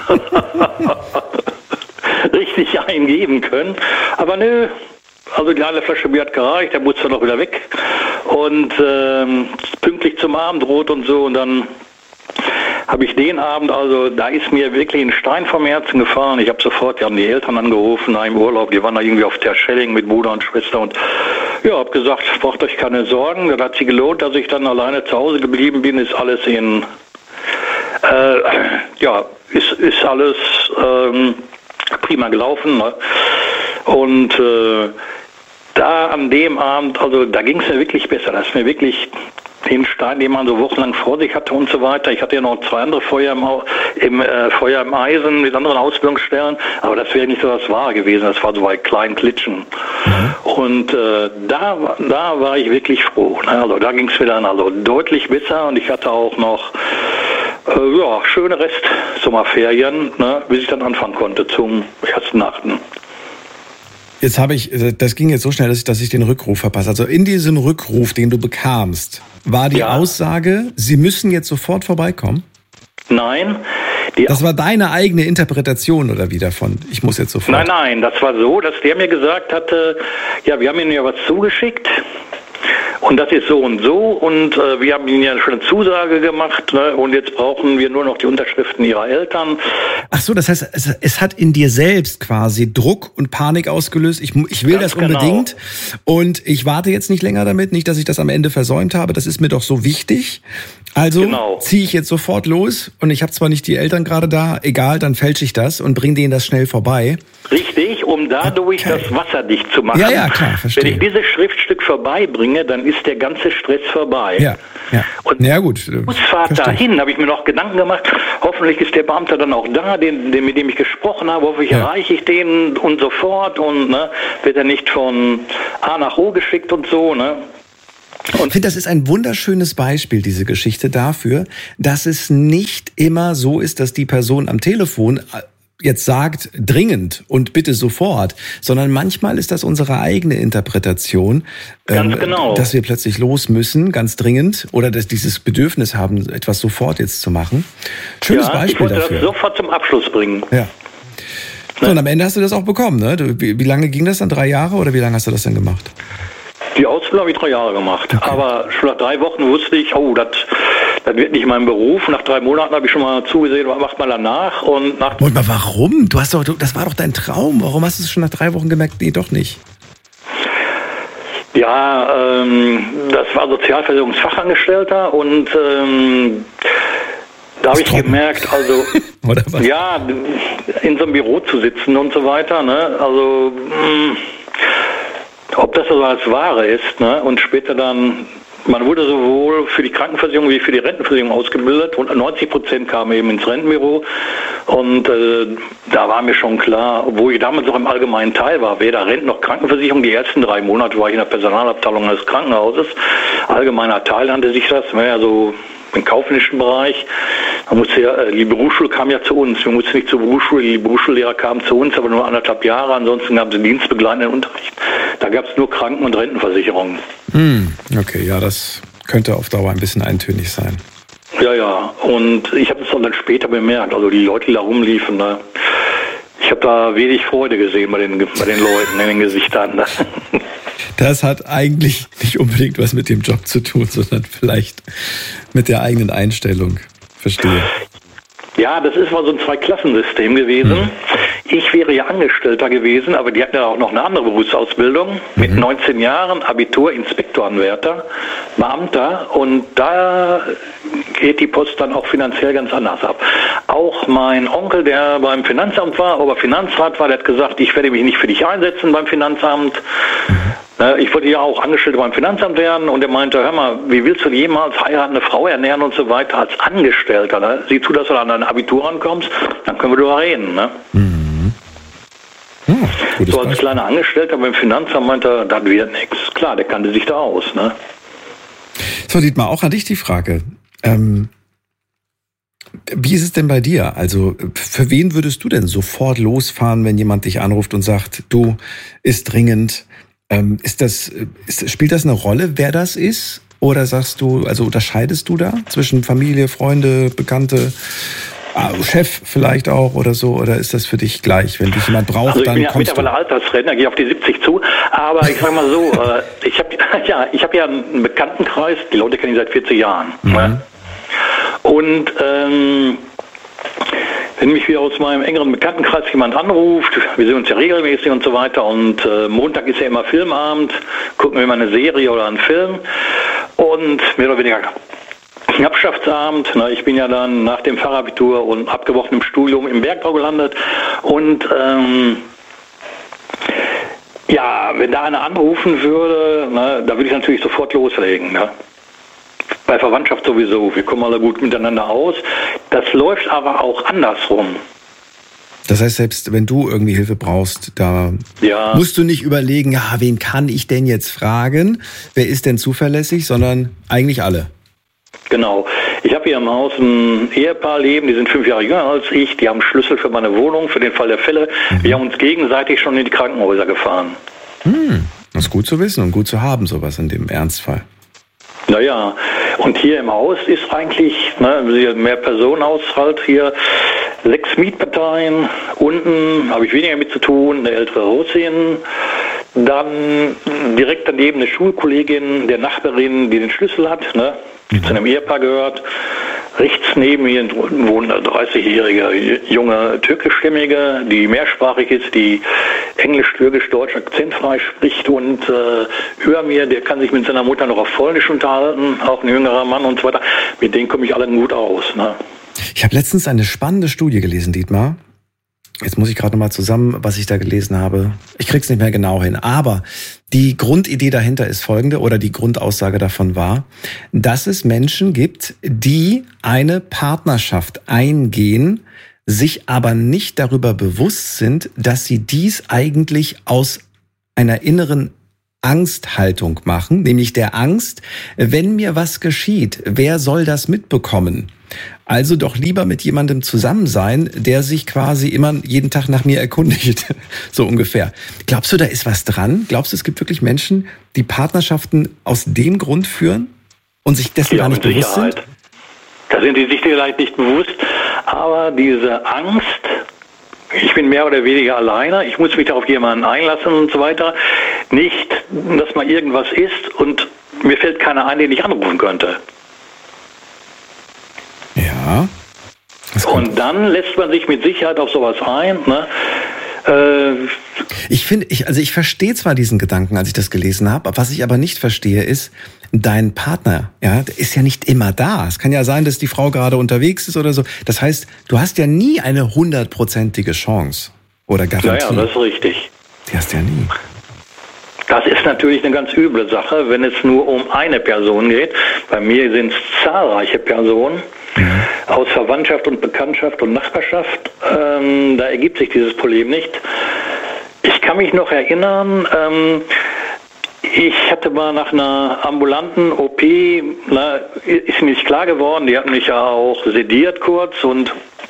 richtig eingeben können. Aber nö, also die eine Flasche Bier hat gereicht, der musste noch wieder weg. Und ähm, pünktlich zum Abendbrot und so. Und dann habe ich den Abend, also da ist mir wirklich ein Stein vom Herzen gefahren. Ich habe sofort, wir haben die Eltern angerufen da im Urlaub, die waren da irgendwie auf der Schelling mit Bruder und Schwester. Und ja, habe gesagt, braucht euch keine Sorgen. Das hat sich gelohnt, dass ich dann alleine zu Hause geblieben bin. Ist alles in, äh, ja, ist, ist alles ähm, prima gelaufen. Ne? Und äh, da an dem Abend, also da ging es mir wirklich besser. Das ist mir wirklich den Stein, den man so wochenlang vor sich hatte und so weiter. Ich hatte ja noch zwei andere Feuer im, im äh, Feuer im Eisen mit anderen Ausbildungsstellen, aber das wäre nicht so das Wahre gewesen. Das war so bei kleinen Klitschen. Mhm. Und äh, da, da war ich wirklich froh. Ne? Also da ging es mir dann also deutlich besser und ich hatte auch noch äh, ja, schöne Rest-Sommerferien, ne? Bis ich dann anfangen konnte zum ersten Achten. Jetzt habe ich, das ging jetzt so schnell, dass ich, dass ich den Rückruf verpasse. Also in diesem Rückruf, den du bekamst, war die ja. Aussage, Sie müssen jetzt sofort vorbeikommen? Nein. Das war deine eigene Interpretation oder wie davon? Ich muss jetzt sofort. Nein, nein, das war so, dass der mir gesagt hatte, ja, wir haben Ihnen ja was zugeschickt. Und das ist so und so und äh, wir haben Ihnen ja schon eine Zusage gemacht, ne? Und jetzt brauchen wir nur noch die Unterschriften Ihrer Eltern. Ach so, das heißt, es, es hat in dir selbst quasi Druck und Panik ausgelöst. Ich, ich will Ganz das unbedingt genau. Und ich warte jetzt nicht länger damit, nicht, dass ich das am Ende versäumt habe. Das ist mir doch so wichtig. Also Genau. ziehe ich jetzt sofort los und ich habe zwar nicht die Eltern gerade da, egal, dann fälsche ich das und bringe denen das schnell vorbei. Richtig, um dadurch Okay. das wasserdicht zu machen. Ja, ja, klar, verstehe. Wenn ich dieses Schriftstück vorbeibringe, dann ist der ganze Stress vorbei. Ja, ja. Und Ja gut. Busfahrt verstehe ich. dahin, habe ich mir noch Gedanken gemacht, hoffentlich ist der Beamte dann auch da, den, den, mit dem ich gesprochen habe, hoffentlich Ja. erreiche ich den und so fort und ne, wird er nicht von A nach O geschickt und so, ne? Ich finde, das ist ein wunderschönes Beispiel, diese Geschichte dafür, dass es nicht immer so ist, dass die Person am Telefon jetzt sagt, dringend und bitte sofort, sondern manchmal ist das unsere eigene Interpretation, Ganz ähm, genau. dass wir plötzlich los müssen, ganz dringend, oder dass dieses Bedürfnis haben, etwas sofort jetzt zu machen. Schönes Ja, ich Beispiel wollte dafür. das sofort zum Abschluss bringen. Ja. So, und am Ende hast du das auch bekommen, ne? Du, wie, wie lange ging das dann? Drei Jahre oder wie lange hast du das denn gemacht? Die Ausbildung habe ich drei Jahre gemacht. Okay. Aber schon nach drei Wochen wusste ich, oh, das das wird nicht mein Beruf. Nach drei Monaten habe ich schon mal zugesehen, was macht man danach. Und nach Und mal, warum? Du hast doch, du, das war doch dein Traum. Warum hast du es schon nach drei Wochen gemerkt? Nee, doch nicht. Ja, ähm, das war Sozialversicherungsfachangestellter und ähm, da habe ich trocken. gemerkt, also Oder was? ja, in so einem Büro zu sitzen und so weiter, ne? Also mh, ob das so als Ware ist, ne? Und später dann, man wurde sowohl für die Krankenversicherung wie für die Rentenversicherung ausgebildet und neunzig Prozent kamen eben ins Rentenbüro und äh, da war mir schon klar, obwohl ich damals noch im allgemeinen Teil war, weder Renten- noch Krankenversicherung, die ersten drei Monate war ich in der Personalabteilung des Krankenhauses, allgemeiner Teil nannte sich das, ja so im kaufmännischen Bereich. Man musste ja, die Berufsschule kam ja zu uns. Wir mussten nicht zur Berufsschule, die Berufsschullehrer kamen zu uns, aber nur anderthalb Jahre. Ansonsten gab es dienstbegleitenden Unterricht. Da gab es nur Kranken- und Rentenversicherungen. Hm, okay, ja, das könnte auf Dauer ein bisschen eintönig sein. Ja, ja. Und ich habe es dann später bemerkt. Also die Leute, die da rumliefen, ne? Ich habe da wenig Freude gesehen bei den, bei den Leuten in den Gesichtern. Ne? Das hat eigentlich nicht unbedingt was mit dem Job zu tun, sondern vielleicht mit der eigenen Einstellung. Verstehe. Ja, das ist mal so ein Zweiklassensystem gewesen. Mhm. Ich wäre ja Angestellter gewesen, aber die hatten ja auch noch eine andere Berufsausbildung. Mhm. Mit neunzehn Jahren, Abitur, Inspektoranwärter, Beamter. Und da geht die Post dann auch finanziell ganz anders ab. Auch mein Onkel, der beim Finanzamt war, aber Finanzrat war, der hat gesagt, ich werde mich nicht für dich einsetzen beim Finanzamt. Mhm. Ich wollte ja auch Angestellter beim Finanzamt werden und er meinte, hör mal, wie willst du jemals heiraten, eine Frau ernähren und so weiter als Angestellter? Ne? Sieh zu, dass du an dein Abitur rankommst, dann können wir darüber reden. Ne? Mhm. Hm, so als kleiner Angestellter beim Finanzamt meinte er, das wird nichts. Klar, der kannte sich da aus. Ne? So, Dietmar, auch an dich die Frage. Ähm, wie ist es denn bei dir? Also für wen würdest du denn sofort losfahren, wenn jemand dich anruft und sagt, du, ist dringend? Ähm, ist das, ist, spielt das eine Rolle, wer das ist? Oder sagst du, also unterscheidest du da zwischen Familie, Freunde, Bekannte, Chef vielleicht auch oder so? Oder ist das für dich gleich? Wenn dich jemand braucht, also dann ich bin ja kommst mittlerweile Altersrentner, gehe auf die siebzig zu. Aber ich sage mal so, äh, ich habe ja, ich hab ja einen Bekanntenkreis, die Leute kenne ich seit vierzig Jahren. Mhm. Ne? Und ähm, wenn mich wieder aus meinem engeren Bekanntenkreis jemand anruft, wir sehen uns ja regelmäßig und so weiter und äh, Montag ist ja immer Filmabend, gucken wir mal eine Serie oder einen Film und mehr oder weniger Knappschaftsabend. Ne, ich bin ja dann nach dem Fachabitur und abgebrochenem Studium im Bergbau gelandet und ähm, ja, wenn da einer anrufen würde, ne, da würde ich natürlich sofort loslegen. Ne? Bei Verwandtschaft sowieso, wir kommen alle gut miteinander aus. Das läuft aber auch andersrum. Das heißt, selbst wenn du irgendwie Hilfe brauchst, da ja. musst du nicht überlegen, ja, wen kann ich denn jetzt fragen? Wer ist denn zuverlässig? Sondern eigentlich alle. Genau. Ich habe hier im Haus ein Ehepaar leben, die sind fünf Jahre jünger als ich. Die haben Schlüssel für meine Wohnung, für den Fall der Fälle. Mhm. Wir haben uns gegenseitig schon in die Krankenhäuser gefahren. Hm, das ist gut zu wissen und gut zu haben, sowas in dem Ernstfall. Naja, und hier im Haus ist eigentlich, ne, mehr Personenhaushalt hier, sechs Mietparteien, unten habe ich weniger mit zu tun, eine ältere Russin, dann direkt daneben eine Schulkollegin der Nachbarin, die den Schlüssel hat, ne, die zu einem Ehepaar gehört, Rechts neben mir wohnt eine dreißigjährige junge Türkischstämmige, die mehrsprachig ist, die Englisch, Türkisch, Deutsch akzentfrei spricht, und äh, über mir, der kann sich mit seiner Mutter noch auf Polnisch unterhalten, auch ein jüngerer Mann und so weiter. Mit denen komme ich alle gut aus. Ne? Ich habe letztens eine spannende Studie gelesen, Dietmar. Jetzt muss ich gerade nochmal zusammen, was ich da gelesen habe. Ich krieg's nicht mehr genau hin. Aber die Grundidee dahinter ist folgende, oder die Grundaussage davon war, dass es Menschen gibt, die eine Partnerschaft eingehen, sich aber nicht darüber bewusst sind, dass sie dies eigentlich aus einer inneren Angsthaltung machen, nämlich der Angst, wenn mir was geschieht, wer soll das mitbekommen? Also doch lieber mit jemandem zusammen sein, der sich quasi immer jeden Tag nach mir erkundigt, so ungefähr. Glaubst du, da ist was dran? Glaubst du, es gibt wirklich Menschen, die Partnerschaften aus dem Grund führen und sich dessen ja, gar nicht bewusst sind? Da sind die sich vielleicht nicht bewusst, aber diese Angst, ich bin mehr oder weniger alleine, ich muss mich auf jemanden einlassen und so weiter, nicht, dass mal irgendwas ist und mir fällt keiner ein, den ich anrufen könnte. Ja. Und dann lässt man sich mit Sicherheit auf sowas ein. Ne? Äh, ich finde, ich, also ich verstehe zwar diesen Gedanken, als ich das gelesen habe, was ich aber nicht verstehe ist, dein Partner, ja, der ist ja nicht immer da. Es kann ja sein, dass die Frau gerade unterwegs ist oder so. Das heißt, du hast ja nie eine hundertprozentige Chance oder Garantie. Ja, ja, das ist richtig. Die hast du ja nie. Das ist natürlich eine ganz üble Sache, wenn es nur um eine Person geht. Bei mir sind es zahlreiche Personen. Mhm. Aus Verwandtschaft und Bekanntschaft und Nachbarschaft. Ähm, da ergibt sich dieses Problem nicht. Ich kann mich noch erinnern, ähm, ich hatte mal nach einer ambulanten O P, na, ist mir nicht klar geworden, die hat mich ja auch sediert kurz, und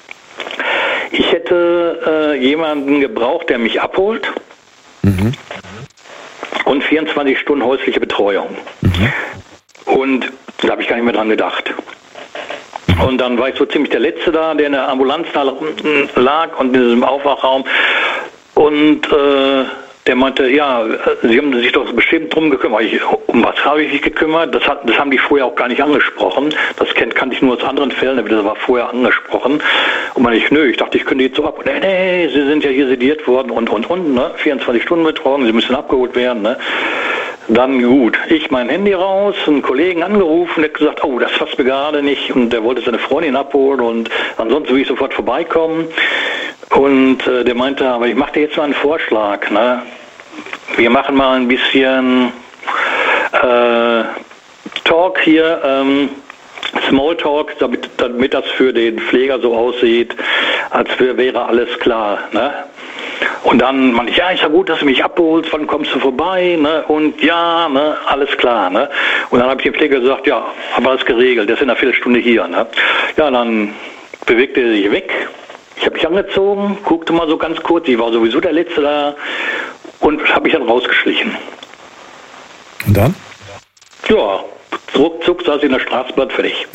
ich hätte äh, jemanden gebraucht, der mich abholt. Mhm. Und vierundzwanzig Stunden häusliche Betreuung. Mhm. Und da habe ich gar nicht mehr dran gedacht. Und dann war ich so ziemlich der Letzte da, der in der Ambulanz da lag und in diesem Aufwachraum. Und äh, der meinte, ja, Sie haben sich doch bestimmt drum gekümmert. Ich, um was habe ich mich gekümmert? Das, hat, das haben die vorher auch gar nicht angesprochen. Das kennt, kannte ich nur aus anderen Fällen, aber das war vorher angesprochen. Und man ich, nö, ich dachte, ich könnte jetzt so ab. Nee, nee, Sie sind ja hier sediert worden und, und, und, ne? vierundzwanzig Stunden Betreuung, Sie müssen abgeholt werden, ne? Dann gut, ich mein Handy raus, einen Kollegen angerufen, der hat gesagt, oh, das passt mir gerade nicht, und der wollte seine Freundin abholen und ansonsten will ich sofort vorbeikommen. Und äh, der meinte, aber ich mache dir jetzt mal einen Vorschlag, ne? Wir machen mal ein bisschen äh, Talk hier, ähm, Smalltalk, damit, damit das für den Pfleger so aussieht, als wäre alles klar, ne? Und dann meinte ich, ja, ist ja gut, dass du mich abholst, wann kommst du vorbei, ne? Und ja, ne, alles klar, ne? Und dann habe ich dem Pfleger gesagt, ja, haben alles geregelt, der ist in einer Viertelstunde hier, ne? Ja, dann bewegte er sich weg. Ich habe mich angezogen, guckte mal so ganz kurz, ich war sowieso der Letzte da, und habe mich dann rausgeschlichen. Und dann? Ja, ruckzuck saß ich in der Straßenbahn fertig.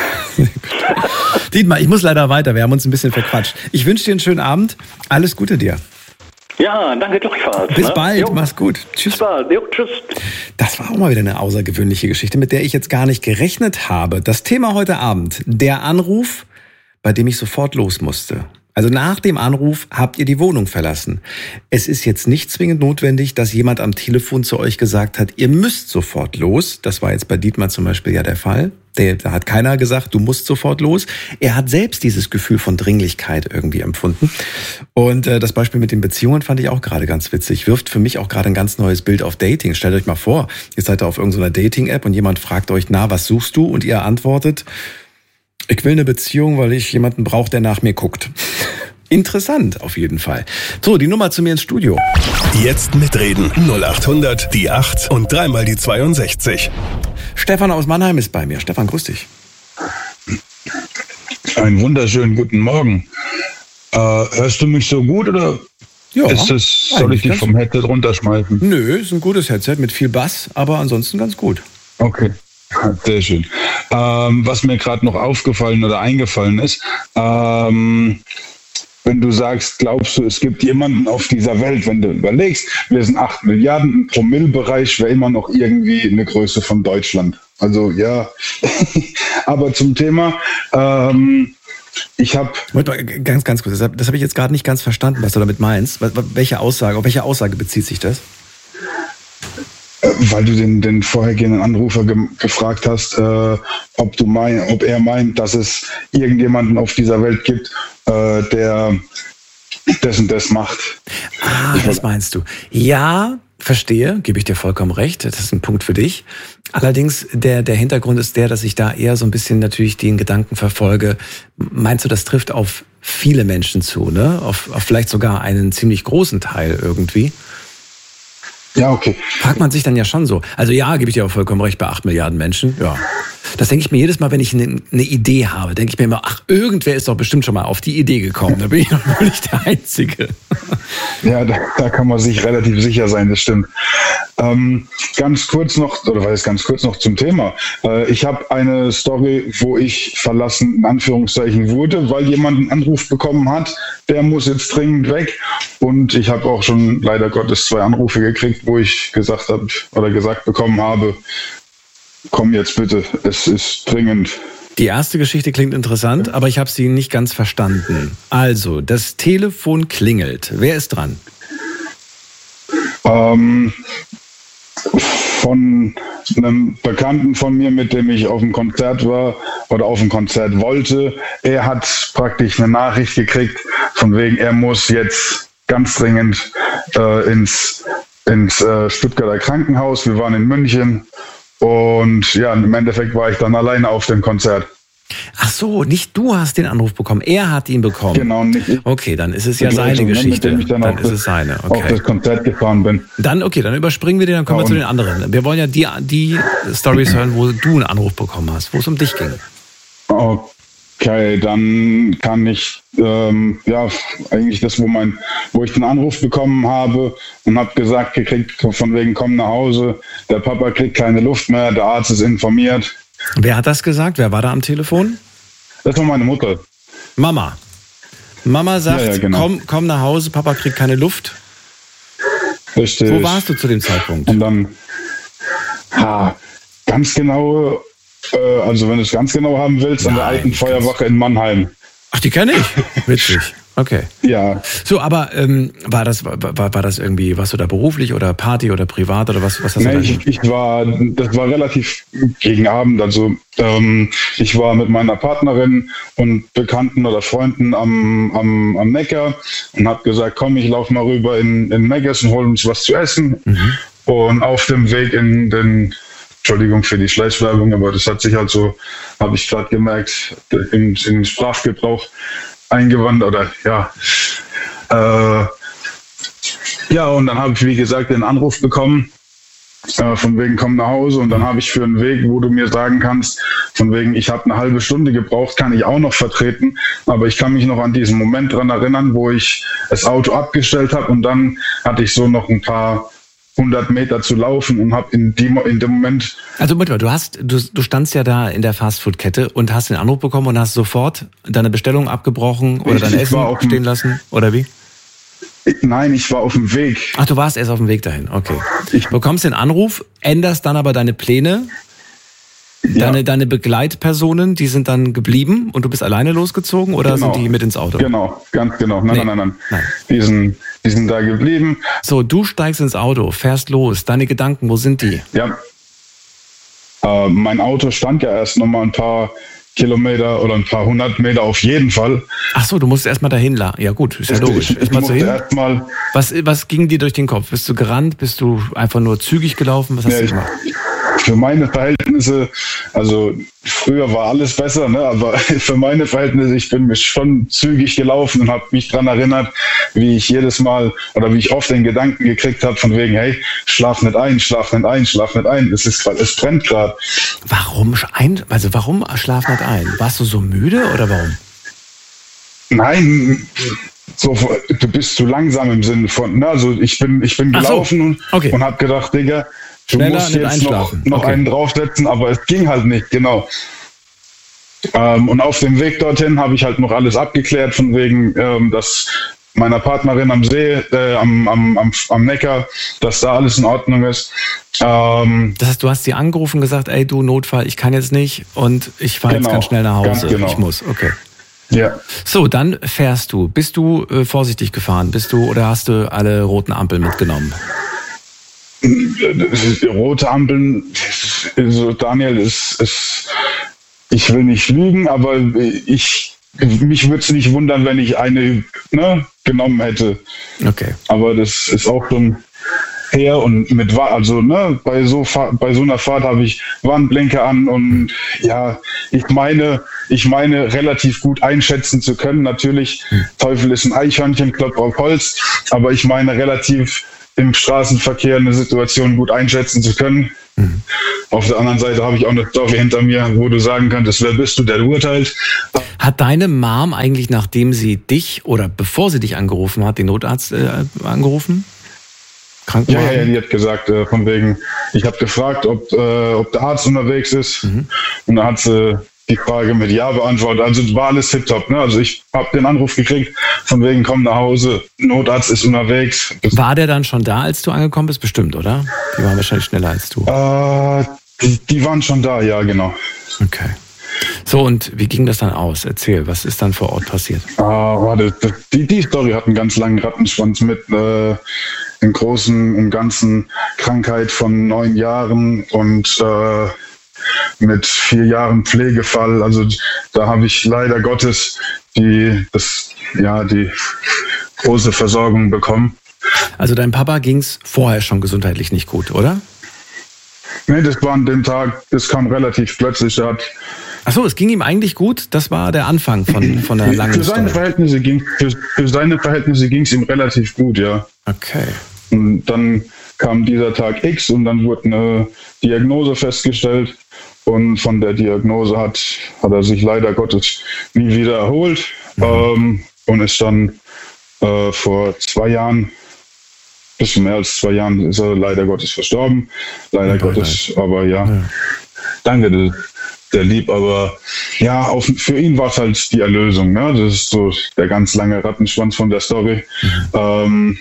Dietmar, ich muss leider weiter, wir haben uns ein bisschen verquatscht. Ich wünsche dir einen schönen Abend, alles Gute dir. Ja, danke gleichfalls. Bis ne? bald, jo. Mach's gut. Tschüss. Bis bald, jo, tschüss. Das war auch mal wieder eine außergewöhnliche Geschichte, mit der ich jetzt gar nicht gerechnet habe. Das Thema heute Abend, der Anruf, bei dem ich sofort los musste. Also nach dem Anruf habt ihr die Wohnung verlassen. Es ist jetzt nicht zwingend notwendig, dass jemand am Telefon zu euch gesagt hat, ihr müsst sofort los. Das war jetzt bei Dietmar zum Beispiel ja der Fall. Da hat keiner gesagt, du musst sofort los. Er hat selbst dieses Gefühl von Dringlichkeit irgendwie empfunden. Und äh, das Beispiel mit den Beziehungen fand ich auch gerade ganz witzig. Wirft für mich auch gerade ein ganz neues Bild auf Dating. Stellt euch mal vor, ihr seid da auf irgendeiner Dating-App und jemand fragt euch, na, was suchst du? Und ihr antwortet, ich will eine Beziehung, weil ich jemanden brauche, der nach mir guckt. Interessant, auf jeden Fall. So, die Nummer zu mir ins Studio. Jetzt mitreden. null acht hundert, die acht und dreimal die zweiundsechzig. Stefan aus Mannheim ist bei mir. Stefan, grüß dich. Einen wunderschönen guten Morgen. Äh, hörst du mich so gut oder ja, ist es, soll ich dich vom Headset runterschmeißen? Nö, ist ein gutes Headset mit viel Bass, aber ansonsten ganz gut. Okay. Sehr schön. Ähm, was mir gerade noch aufgefallen oder eingefallen ist, ähm, wenn du sagst, glaubst du, es gibt jemanden auf dieser Welt, wenn du überlegst, wir sind acht Milliarden, im Promillebereich wäre immer noch irgendwie eine Größe von Deutschland. Also ja, aber zum Thema, ähm, ich habe... Ganz, ganz kurz, das habe hab ich jetzt gerade nicht ganz verstanden, was du damit meinst. Welche Aussage, auf welche Aussage bezieht sich das? Weil du den, den vorhergehenden Anrufer ge- gefragt hast, äh, ob, du mein, ob er meint, dass es irgendjemanden auf dieser Welt gibt, äh, der das und das macht. Ah, das meinst du. Ja, verstehe, gebe ich dir vollkommen recht. Das ist ein Punkt für dich. Allerdings, der, der Hintergrund ist der, dass ich da eher so ein bisschen natürlich den Gedanken verfolge. Meinst du, das trifft auf viele Menschen zu, ne? Auf, auf vielleicht sogar einen ziemlich großen Teil irgendwie? Ja, okay. Fragt man sich dann ja schon so. Also ja, gebe ich dir auch vollkommen recht, bei acht Milliarden Menschen, ja. Das denke ich mir jedes Mal, wenn ich eine, eine Idee habe, denke ich mir immer, ach, irgendwer ist doch bestimmt schon mal auf die Idee gekommen. Da bin ich doch wohl nicht der Einzige. Ja, da, da kann man sich relativ sicher sein, das stimmt. Ähm, ganz kurz noch, oder was ist ganz kurz noch zum Thema. Äh, ich habe eine Story, wo ich verlassen, in Anführungszeichen, wurde, weil jemand einen Anruf bekommen hat, der muss jetzt dringend weg. Und ich habe auch schon leider Gottes zwei Anrufe gekriegt, wo ich gesagt habe oder gesagt bekommen habe, komm jetzt bitte, es ist dringend. Die erste Geschichte klingt interessant, aber ich habe sie nicht ganz verstanden. Also, das Telefon klingelt. Wer ist dran? Ähm, von einem Bekannten von mir, mit dem ich auf dem Konzert war oder auf dem Konzert wollte. Er hat praktisch eine Nachricht gekriegt, von wegen, er muss jetzt ganz dringend äh, ins, ins äh, Stuttgarter Krankenhaus. Wir waren in München. Und ja, im Endeffekt war ich dann alleine auf dem Konzert. Ach so, nicht du hast den Anruf bekommen, er hat ihn bekommen. Genau, nicht ich. Okay, dann ist es ja seine Geschichte. Mit dem ich dann, dann auf ist das, es seine. Okay. auf das Konzert gefahren bin. Dann, okay, dann überspringen wir den, dann kommen ja, wir zu den anderen. Wir wollen ja die, die Storys hören, wo du einen Anruf bekommen hast, wo es um dich ging. Okay, dann kann ich, ähm, ja, eigentlich das, wo mein, wo ich den Anruf bekommen habe und habe gesagt gekriegt, von wegen, komm nach Hause, der Papa kriegt keine Luft mehr, der Arzt ist informiert. Wer hat das gesagt? Wer war da am Telefon? Das war meine Mutter. Mama. Mama sagt, ja, ja, genau. komm, komm nach Hause, Papa kriegt keine Luft. Richtig. Wo warst du zu dem Zeitpunkt? Und dann, ha, ganz genau, äh, also wenn du es ganz genau haben willst, Nein, an der alten Feuerwache in Mannheim. Ach, die kenne ich. Witzig. Okay. Ja. So, aber ähm, war das war, war das irgendwie, warst du da beruflich oder Party oder privat oder was? Was hast nee, du da ich, ich war, das war relativ gegen Abend. Also ähm, ich war mit meiner Partnerin und Bekannten oder Freunden am, am, am Neckar und habe gesagt, komm, ich laufe mal rüber in, in Meggers und hol uns was zu essen. Mhm. Und auf dem Weg in den, Entschuldigung für die Schleichwerbung, aber das hat sich halt so, habe ich gerade gemerkt, in, in den Sprachgebrauch eingewandert oder ja. Äh, ja, und dann habe ich, wie gesagt, den Anruf bekommen, äh, von wegen, komm nach Hause. Und dann habe ich für einen Weg, wo du mir sagen kannst, von wegen, ich habe eine halbe Stunde gebraucht, kann ich auch noch vertreten. Aber ich kann mich noch an diesen Moment dran erinnern, wo ich das Auto abgestellt habe und dann hatte ich so noch ein paar hundert Meter zu laufen und habe in, in dem Moment... Also Moment mal, du, hast, du, du standst ja da in der Fastfood-Kette und hast den Anruf bekommen und hast sofort deine Bestellung abgebrochen oder dein Essen stehen lassen, oder wie? Nein, ich war auf dem Weg. Ach, du warst erst auf dem Weg dahin, okay. Ich bekommst den Anruf, änderst dann aber deine Pläne, deine, ja. deine Begleitpersonen, die sind dann geblieben und du bist alleine losgezogen oder genau. sind die mit ins Auto? Genau, ganz genau. Nein, nee. nein, nein, nein. nein. Die sind... Die sind da geblieben. So, du steigst ins Auto, fährst los. Deine Gedanken, wo sind die? Ja. Äh, mein Auto stand ja erst noch mal ein paar Kilometer oder ein paar hundert Meter auf jeden Fall. Ach so, du musst erst mal dahin. Ja gut, ist ja logisch. Ich, ich, ich musste erst mal was, was ging dir durch den Kopf? Bist du gerannt? Bist du einfach nur zügig gelaufen? Was hast ja, du gemacht? Ich, für meine Verhältnisse, also früher war alles besser, ne? Aber für meine Verhältnisse, ich bin mich schon zügig gelaufen und habe mich daran erinnert, wie ich jedes Mal oder wie ich oft den Gedanken gekriegt habe von wegen, hey, schlaf nicht ein, schlaf nicht ein, schlaf nicht ein, es ist grad, es brennt gerade. Warum ein, also warum schlaf nicht ein? Warst du so müde oder warum? Nein, so, du bist zu langsam im Sinne von, ne? Also ich bin, ich bin gelaufen so. und, okay. und habe gedacht, Digga, du Schneller musst jetzt noch, noch okay. einen draufsetzen, aber es ging halt nicht, genau. Ähm, und auf dem Weg dorthin habe ich halt noch alles abgeklärt, von wegen, ähm, dass meiner Partnerin am See, äh, am, am, am, am Neckar, dass da alles in Ordnung ist. Ähm, das heißt, du hast sie angerufen und gesagt, ey du, Notfall, ich kann jetzt nicht und ich fahre genau, jetzt ganz schnell nach Hause. Genau. Ich muss, okay. Ja. So, dann fährst du. Bist du äh, vorsichtig gefahren? Bist du oder hast du alle roten Ampeln mitgenommen? Rote Ampeln, also Daniel, ist, ist, ich will nicht lügen, aber ich, mich würde es nicht wundern, wenn ich eine ne, genommen hätte. Okay. Aber das ist auch schon her und mit, also ne, bei so bei so einer Fahrt habe ich Warnblinker an und ja, ich meine, ich meine relativ gut einschätzen zu können. Natürlich, Teufel ist ein Eichhörnchen, klopft auf Holz, aber ich meine relativ im Straßenverkehr eine Situation gut einschätzen zu können. Mhm. Auf der anderen Seite habe ich auch eine Story hinter mir, wo du sagen könntest, wer bist du, der urteilt. Hat deine Mom eigentlich, nachdem sie dich oder bevor sie dich angerufen hat, den Notarzt äh, angerufen? Ja, ja, die hat gesagt, äh, von wegen, ich habe gefragt, ob, äh, ob der Arzt unterwegs ist. Mhm. Und da hat sie die Frage mit Ja beantwortet. Also war alles tipptopp. Ne? Also ich habe den Anruf gekriegt, von wegen, komm nach Hause, Notarzt ist unterwegs. War der dann schon da, als du angekommen bist? Bestimmt, oder? Die waren wahrscheinlich schneller als du. Äh, die, die waren schon da, ja, genau. Okay. So, und wie ging das dann aus? Erzähl, was ist dann vor Ort passiert? Ah, warte, die, die Story hat einen ganz langen Rattenschwanz mit äh, im Großen und Ganzen Krankheit von neun Jahren und äh, mit vier Jahren Pflegefall. Also da habe ich leider Gottes die, das, ja, die große Versorgung bekommen. Also deinem Papa ging es vorher schon gesundheitlich nicht gut, oder? Nee, das war an dem Tag, das kam relativ plötzlich. Er hat Ach so, es ging ihm eigentlich gut? Das war der Anfang von, von der langen für seine Story. Verhältnisse ging für, für seine Verhältnisse ging es ihm relativ gut, ja. Okay. Und dann kam dieser Tag X und dann wurde eine Diagnose festgestellt. Und von der Diagnose hat, hat er sich leider Gottes nie wieder erholt. Mhm. Ähm, und ist dann äh, vor zwei Jahren, bisschen mehr als zwei Jahren, ist er leider Gottes verstorben. Leider okay, Gottes, leid. aber ja, ja. Danke, der, der lieb. Aber ja, auf, für ihn war es halt die Erlösung. Ne? Das ist so der ganz lange Rattenschwanz von der Story. Mhm. Ähm,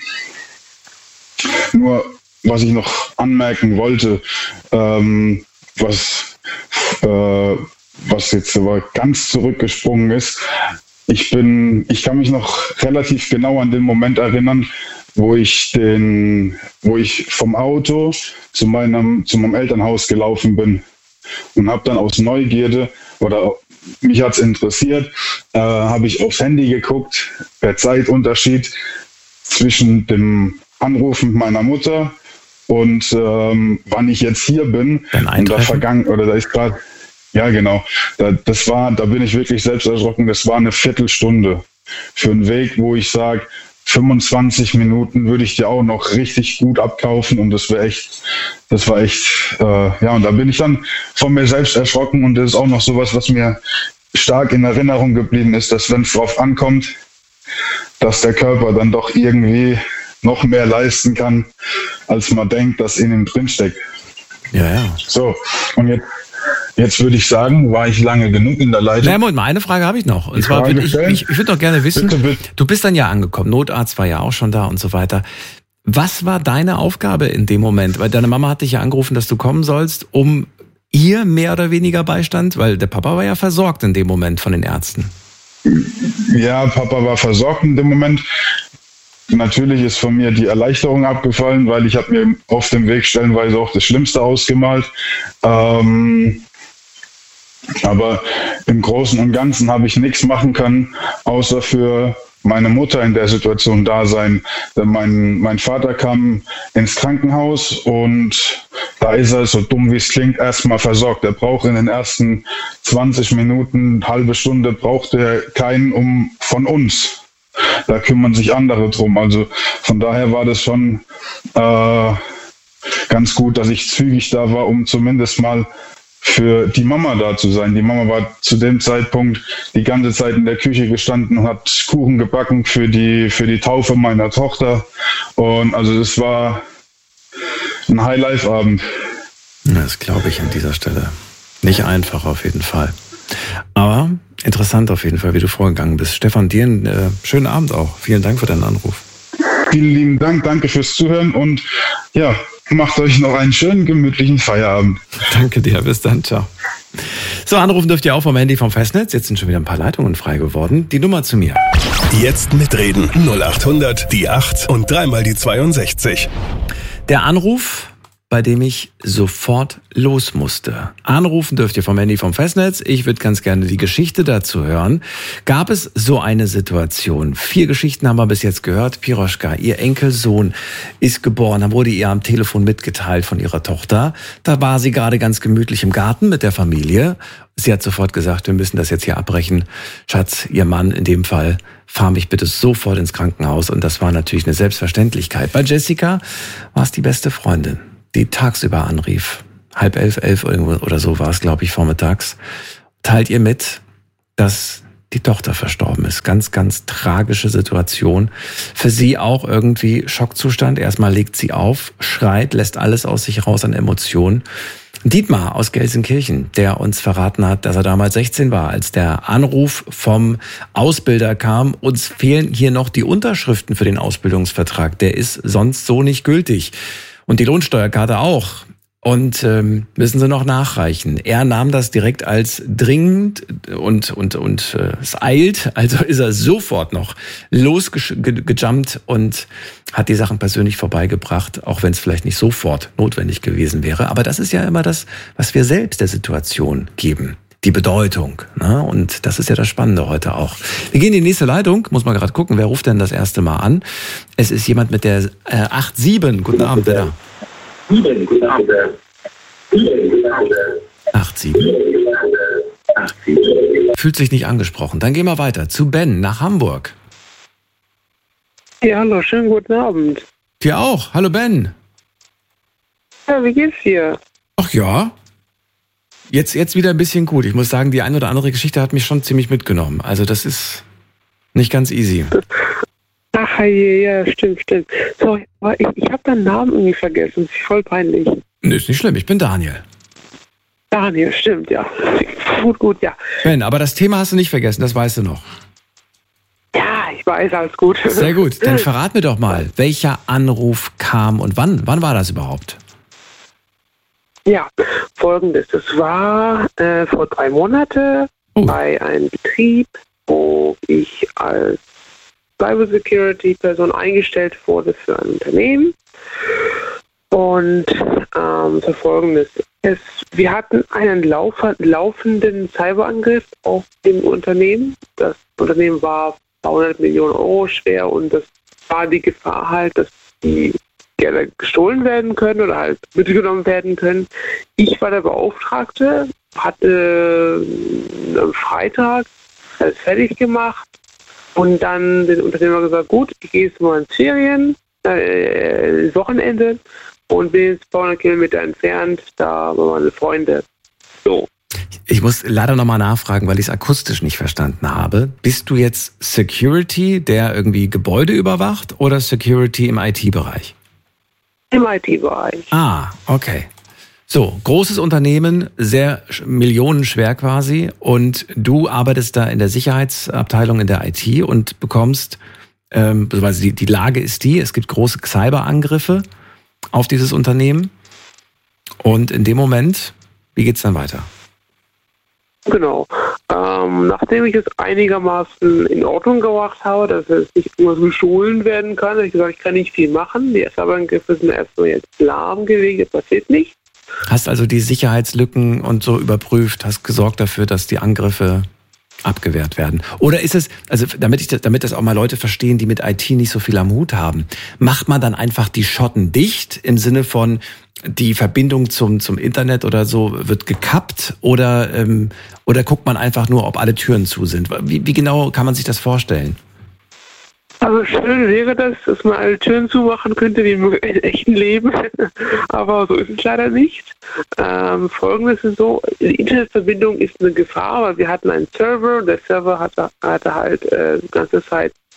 nur, was ich noch anmerken wollte, ähm, was Äh, was jetzt aber ganz zurückgesprungen ist. Ich bin, ich kann mich noch relativ genau an den Moment erinnern, wo ich den, wo ich vom Auto zu meinem, zu meinem Elternhaus gelaufen bin und habe dann aus Neugierde oder mich hat's interessiert, äh, habe ich aufs Handy geguckt, der Zeitunterschied zwischen dem Anrufen meiner Mutter und ähm, wann ich jetzt hier bin. Und da vergangen oder da ist gerade Ja, genau. Da, das war, da bin ich wirklich selbst erschrocken. Das war eine Viertelstunde für einen Weg, wo ich sage, fünfundzwanzig Minuten würde ich dir auch noch richtig gut abkaufen und das wäre echt, das war echt, äh, ja, und da bin ich dann von mir selbst erschrocken und das ist auch noch sowas, was mir stark in Erinnerung geblieben ist, dass wenn es drauf ankommt, dass der Körper dann doch irgendwie noch mehr leisten kann, als man denkt, dass in ihm drinsteckt. Ja, ja. So, und jetzt Jetzt würde ich sagen, war ich lange genug in der Leitung. Nein, Moment, mal eine Frage habe ich noch. Und zwar würde ich, ich, ich würde doch gerne wissen, bitte, bitte. Du bist dann ja angekommen, Notarzt war ja auch schon da und so weiter. Was war deine Aufgabe in dem Moment? Weil deine Mama hat dich ja angerufen, dass du kommen sollst, um ihr mehr oder weniger Beistand, weil der Papa war ja versorgt in dem Moment von den Ärzten. Ja, Papa war versorgt in dem Moment. Natürlich ist von mir die Erleichterung abgefallen, weil ich habe mir auf dem Weg stellenweise auch das Schlimmste ausgemalt. Ähm, aber im Großen und Ganzen habe ich nichts machen können, außer für meine Mutter in der Situation da sein. Denn mein, mein Vater kam ins Krankenhaus und da ist er, so dumm wie es klingt, erstmal versorgt. Er braucht in den ersten zwanzig Minuten, halbe Stunde, braucht er keinen um von uns. Da kümmern sich andere drum. Also von daher war das schon äh, ganz gut, dass ich zügig da war, um zumindest mal für die Mama da zu sein. Die Mama war zu dem Zeitpunkt die ganze Zeit in der Küche gestanden und hat Kuchen gebacken für die, für die Taufe meiner Tochter. Und also das war ein High-Life-Abend. Das glaube ich an dieser Stelle. Nicht einfach auf jeden Fall. Aber interessant auf jeden Fall, wie du vorgegangen bist. Stefan, dir einen äh, schönen Abend auch. Vielen Dank für deinen Anruf. Vielen lieben Dank, danke fürs Zuhören und ja, macht euch noch einen schönen, gemütlichen Feierabend. Danke dir, bis dann, ciao. So, anrufen dürft ihr auch vom Handy vom Festnetz. Jetzt sind schon wieder ein paar Leitungen frei geworden. Die Nummer zu mir. Jetzt mitreden. null acht hundert, die acht und dreimal die zweiundsechzig. Der Anruf, bei dem ich sofort los musste. Anrufen dürft ihr vom Handy vom Festnetz. Ich würde ganz gerne die Geschichte dazu hören. Gab es so eine Situation? Vier Geschichten haben wir bis jetzt gehört. Piroschka, ihr Enkelsohn ist geboren. Da wurde ihr am Telefon mitgeteilt von ihrer Tochter. Da war sie gerade ganz gemütlich im Garten mit der Familie. Sie hat sofort gesagt, wir müssen das jetzt hier abbrechen. Schatz, ihr Mann in dem Fall, fahr mich bitte sofort ins Krankenhaus. Und das war natürlich eine Selbstverständlichkeit. Bei Jessica war es die beste Freundin, die tagsüber anrief, halb elf, elf oder so war es, glaube ich, vormittags, teilt ihr mit, dass die Tochter verstorben ist. Ganz, ganz tragische Situation. Für sie auch irgendwie Schockzustand. Erstmal legt sie auf, schreit, lässt alles aus sich raus an Emotionen. Dietmar aus Gelsenkirchen, der uns verraten hat, dass er damals sechzehn war, als der Anruf vom Ausbilder kam. Uns fehlen hier noch die Unterschriften für den Ausbildungsvertrag. Der ist sonst so nicht gültig. Und die Lohnsteuerkarte auch. Und ähm, müssen sie noch nachreichen. Er nahm das direkt als dringend und und und äh, es eilt. Also ist er sofort noch losgejumpt und hat die Sachen persönlich vorbeigebracht, auch wenn es vielleicht nicht sofort notwendig gewesen wäre. Aber das ist ja immer das, was wir selbst der Situation geben. Die Bedeutung. Ne? Und das ist ja das Spannende heute auch. Wir gehen in die nächste Leitung. Muss mal gerade gucken, wer ruft denn das erste Mal an. Es ist jemand mit der äh, acht sieben. Guten Abend, bitte. Guten Abend. acht sieben. Fühlt sich nicht angesprochen. Dann gehen wir weiter zu Ben nach Hamburg. Ja, hallo, schönen guten Abend. Dir auch. Hallo Ben. Ja, wie geht's dir? Ach ja. Jetzt, jetzt wieder ein bisschen gut. Ich muss sagen, die eine oder andere Geschichte hat mich schon ziemlich mitgenommen. Also das ist nicht ganz easy. Ach ja, stimmt, stimmt. Sorry, aber ich, ich habe deinen Namen irgendwie vergessen. Das ist voll peinlich. Nö, ist nicht schlimm. Ich bin Daniel. Daniel, stimmt, ja. Gut, gut, ja. Ben, aber das Thema hast du nicht vergessen, das weißt du noch. Ja, ich weiß, alles gut. Sehr gut. Dann verrat mir doch mal, welcher Anruf kam und wann? Wann war das überhaupt? Ja, folgendes. Das war äh, vor drei Monaten oh. bei einem Betrieb, wo ich als Cybersecurity-Person eingestellt wurde für ein Unternehmen. Und ähm, so folgendes. Es, wir hatten einen lauf laufenden Cyberangriff auf dem Unternehmen. Das Unternehmen war zweihundert Millionen Euro schwer und das war die Gefahr halt, dass die gerne gestohlen werden können oder halt mitgenommen werden können. Ich war der Beauftragte, hatte am Freitag alles fertig gemacht und dann den Unternehmer gesagt, gut, ich gehe jetzt mal ins Ferien, äh, Wochenende und bin jetzt zweihundert Kilometer entfernt, da waren meine Freunde. So. Ich muss leider nochmal nachfragen, weil ich es akustisch nicht verstanden habe. Bist du jetzt Security, der irgendwie Gebäude überwacht oder Security im I T-Bereich? Im I T-Bereich. Ah, okay. So, großes Unternehmen, sehr millionenschwer quasi und du arbeitest da in der Sicherheitsabteilung in der I T und bekommst, ähm, also die, die Lage ist die, es gibt große Cyberangriffe auf dieses Unternehmen und in dem Moment, wie geht's dann weiter? Genau. Ähm, nachdem ich es einigermaßen in Ordnung gebracht habe, dass es nicht immer so gestohlen werden kann, habe ich gesagt, ich kann nicht viel machen. Die Cyberangriffe sind erstmal jetzt lahmgelegt, das passiert nicht. Hast also die Sicherheitslücken und so überprüft, hast gesorgt dafür, dass die Angriffe abgewehrt werden. Oder ist es, also damit ich das, damit das auch mal Leute verstehen, die mit I T nicht so viel am Hut haben, macht man dann einfach die Schotten dicht im Sinne von die Verbindung zum zum Internet oder so wird gekappt oder ähm, oder guckt man einfach nur, ob alle Türen zu sind? Wie, wie genau kann man sich das vorstellen? Also schön wäre das, dass man alle Türen zumachen könnte wie im echten Leben, aber so ist es leider nicht. Ähm, Folgendes ist so, die Internetverbindung ist eine Gefahr, weil wir hatten einen Server und der Server hatte, hatte halt äh, die ganze Zeit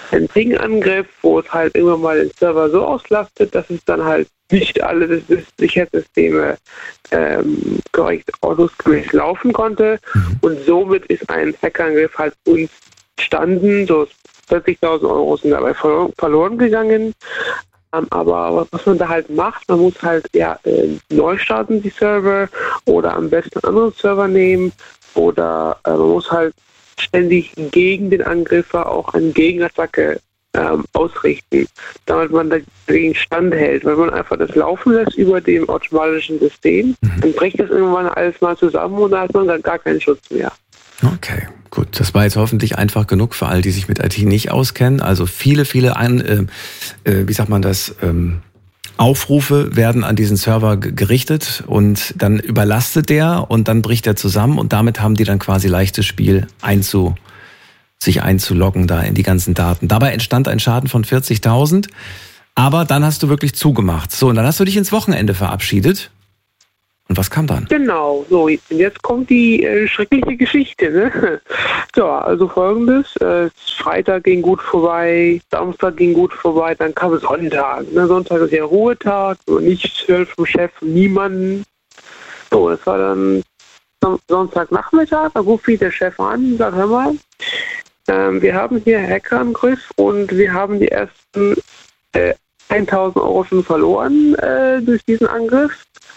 ein Ping-Angriff, wo es halt irgendwann mal den Server so auslastet, dass es dann halt nicht alle das, das Sicherheitssysteme ähm, korrekt ordnungsgemäß laufen konnte. Mhm. Und somit ist ein Hackerangriff halt uns entstanden. So vierzigtausend Euro sind dabei verloren, verloren gegangen. Ähm, aber was man da halt macht, man muss halt ja äh, neu starten, die Server, oder am besten einen anderen Server nehmen, oder äh, man muss halt ständig gegen den Angreifer auch eine Gegenattacke ähm, ausrichten, damit man dagegen standhält. Wenn man einfach das laufen lässt über dem automatischen System, mhm. dann bricht das irgendwann alles mal zusammen und da hat man dann gar keinen Schutz mehr. Okay, gut. Das war jetzt hoffentlich einfach genug für all, die sich mit I T nicht auskennen. Also viele, viele, ein, äh, äh, wie sagt man das, ähm, Aufrufe werden an diesen Server g- gerichtet und dann überlastet der und dann bricht er zusammen und damit haben die dann quasi leichtes Spiel einzu, sich einzuloggen da in die ganzen Daten. Dabei entstand ein Schaden von vierzigtausend, aber dann hast du wirklich zugemacht. So, und dann hast du dich ins Wochenende verabschiedet. Und was kam dann? Genau, so, jetzt kommt die äh, schreckliche Geschichte, ne? So, also folgendes, äh, Freitag ging gut vorbei, Samstag ging gut vorbei, dann kam Sonntag, ne? Sonntag ist ja Ruhetag, und nichts hört vom Chef, niemanden. So, das war dann Sonntagnachmittag, da ruft mich der Chef an und sagt, hör mal, ähm, wir haben hier Hackerangriff und wir haben die ersten äh, tausend Euro schon verloren äh, durch diesen Angriff.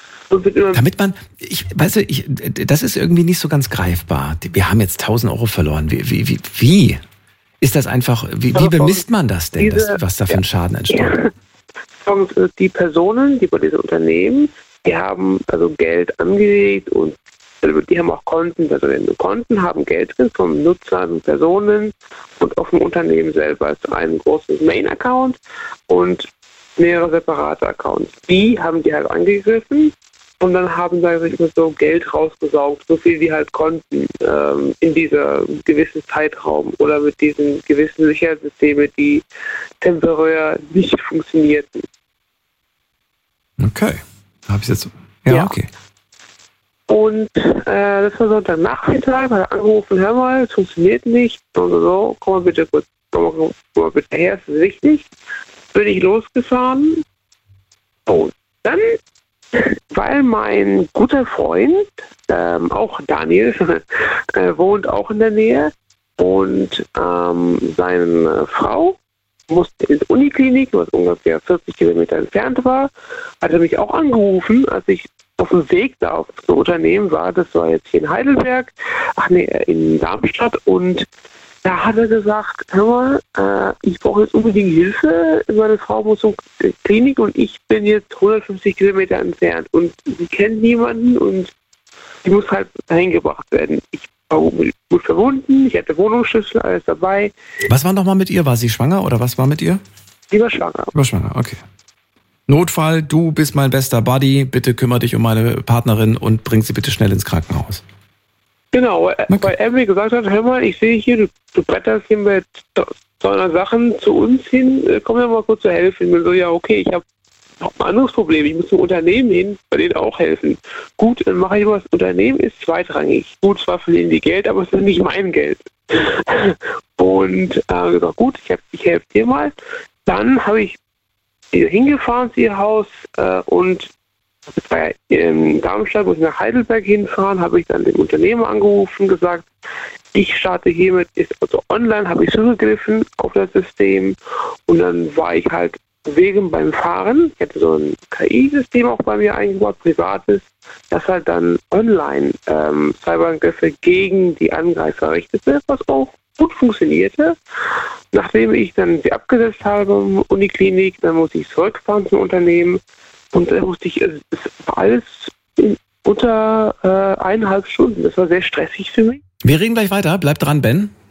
Damit man, ich, weißt du, ich, das ist irgendwie nicht so ganz greifbar. Wir haben jetzt tausend Euro verloren. Wie, wie, wie? Ist das einfach, wie, wie bemisst man das denn, diese, das, was da für ein Schaden entsteht? Ja. Die Personen, die bei diesen Unternehmen, die haben also Geld angelegt und die haben auch Konten, also Konten haben Geld drin vom Nutzer und Personen und auf dem Unternehmen selber. Es ist ein großes Main-Account und mehrere separate Accounts. Die haben die halt angegriffen. Und dann haben da sich mit so Geld rausgesaugt, so viel die halt konnten ähm, in dieser gewissen Zeitraum oder mit diesen gewissen Sicherheitssystemen, die temporär nicht funktionierten. Okay, habe ich jetzt. Ja, ja, okay. Und äh, das war Sonntagnachmittag, hat er angerufen, hör mal, es funktioniert nicht. Und so, komm mal bitte kurz, komm mal, komm mal bitte her, das ist wichtig. Bin ich losgefahren. Und dann, weil mein guter Freund, ähm, auch Daniel, äh, wohnt auch in der Nähe und ähm, seine Frau musste in die Uniklinik, was ungefähr vierzig Kilometer entfernt war, hat er mich auch angerufen, als ich auf dem Weg da auf das Unternehmen war. Das war jetzt hier in Heidelberg, ach nee, in Darmstadt, und da hat er gesagt, hör mal, äh, ich brauche jetzt unbedingt Hilfe. Meine Frau muss zur Klinik und ich bin jetzt hundertfünfzig Kilometer entfernt und sie kennt niemanden und sie muss halt dahin gebracht werden. Ich war gut verbunden, ich hatte Wohnungsschlüssel, alles dabei. Was war nochmal mit ihr? War sie schwanger oder was war mit ihr? Sie war schwanger. Sie war schwanger, okay. Notfall, du bist mein bester Buddy, bitte kümmere dich um meine Partnerin und bring sie bitte schnell ins Krankenhaus. Genau, okay. Weil er mir gesagt hat, hör mal, ich sehe hier, du, du bretterst hier mit zweihundert Sachen zu uns hin, komm mir mal kurz zu helfen. Ich bin so, ja okay, ich habe noch ein anderes Problem, ich muss zum Unternehmen hin, bei denen auch helfen. Gut, dann mache ich mal, das Unternehmen ist zweitrangig. Gut, zwar verlieren die Geld, aber es ist nicht mein Geld. Und äh, gesagt, gut, ich, ich helfe dir mal. Dann habe ich hingefahren zu ihr Haus äh, und das war ja in Darmstadt, muss ich nach Heidelberg hinfahren, habe ich dann dem Unternehmer angerufen, gesagt, ich starte hiermit, ist also online, habe ich zugegriffen auf das System und dann war ich halt wegen beim Fahren, ich hatte so ein K I-System auch bei mir eingebaut, privates, das halt dann online ähm, Cyberangriffe gegen die Angreifer richtete, was auch gut funktionierte. Nachdem ich dann sie abgesetzt habe in der Uniklinik, dann musste ich zurückfahren zum Unternehmen und dann musste ich, also das war alles in unter äh, eineinhalb Stunden. Das war sehr stressig für mich. Wir reden gleich weiter. Bleib dran, Ben.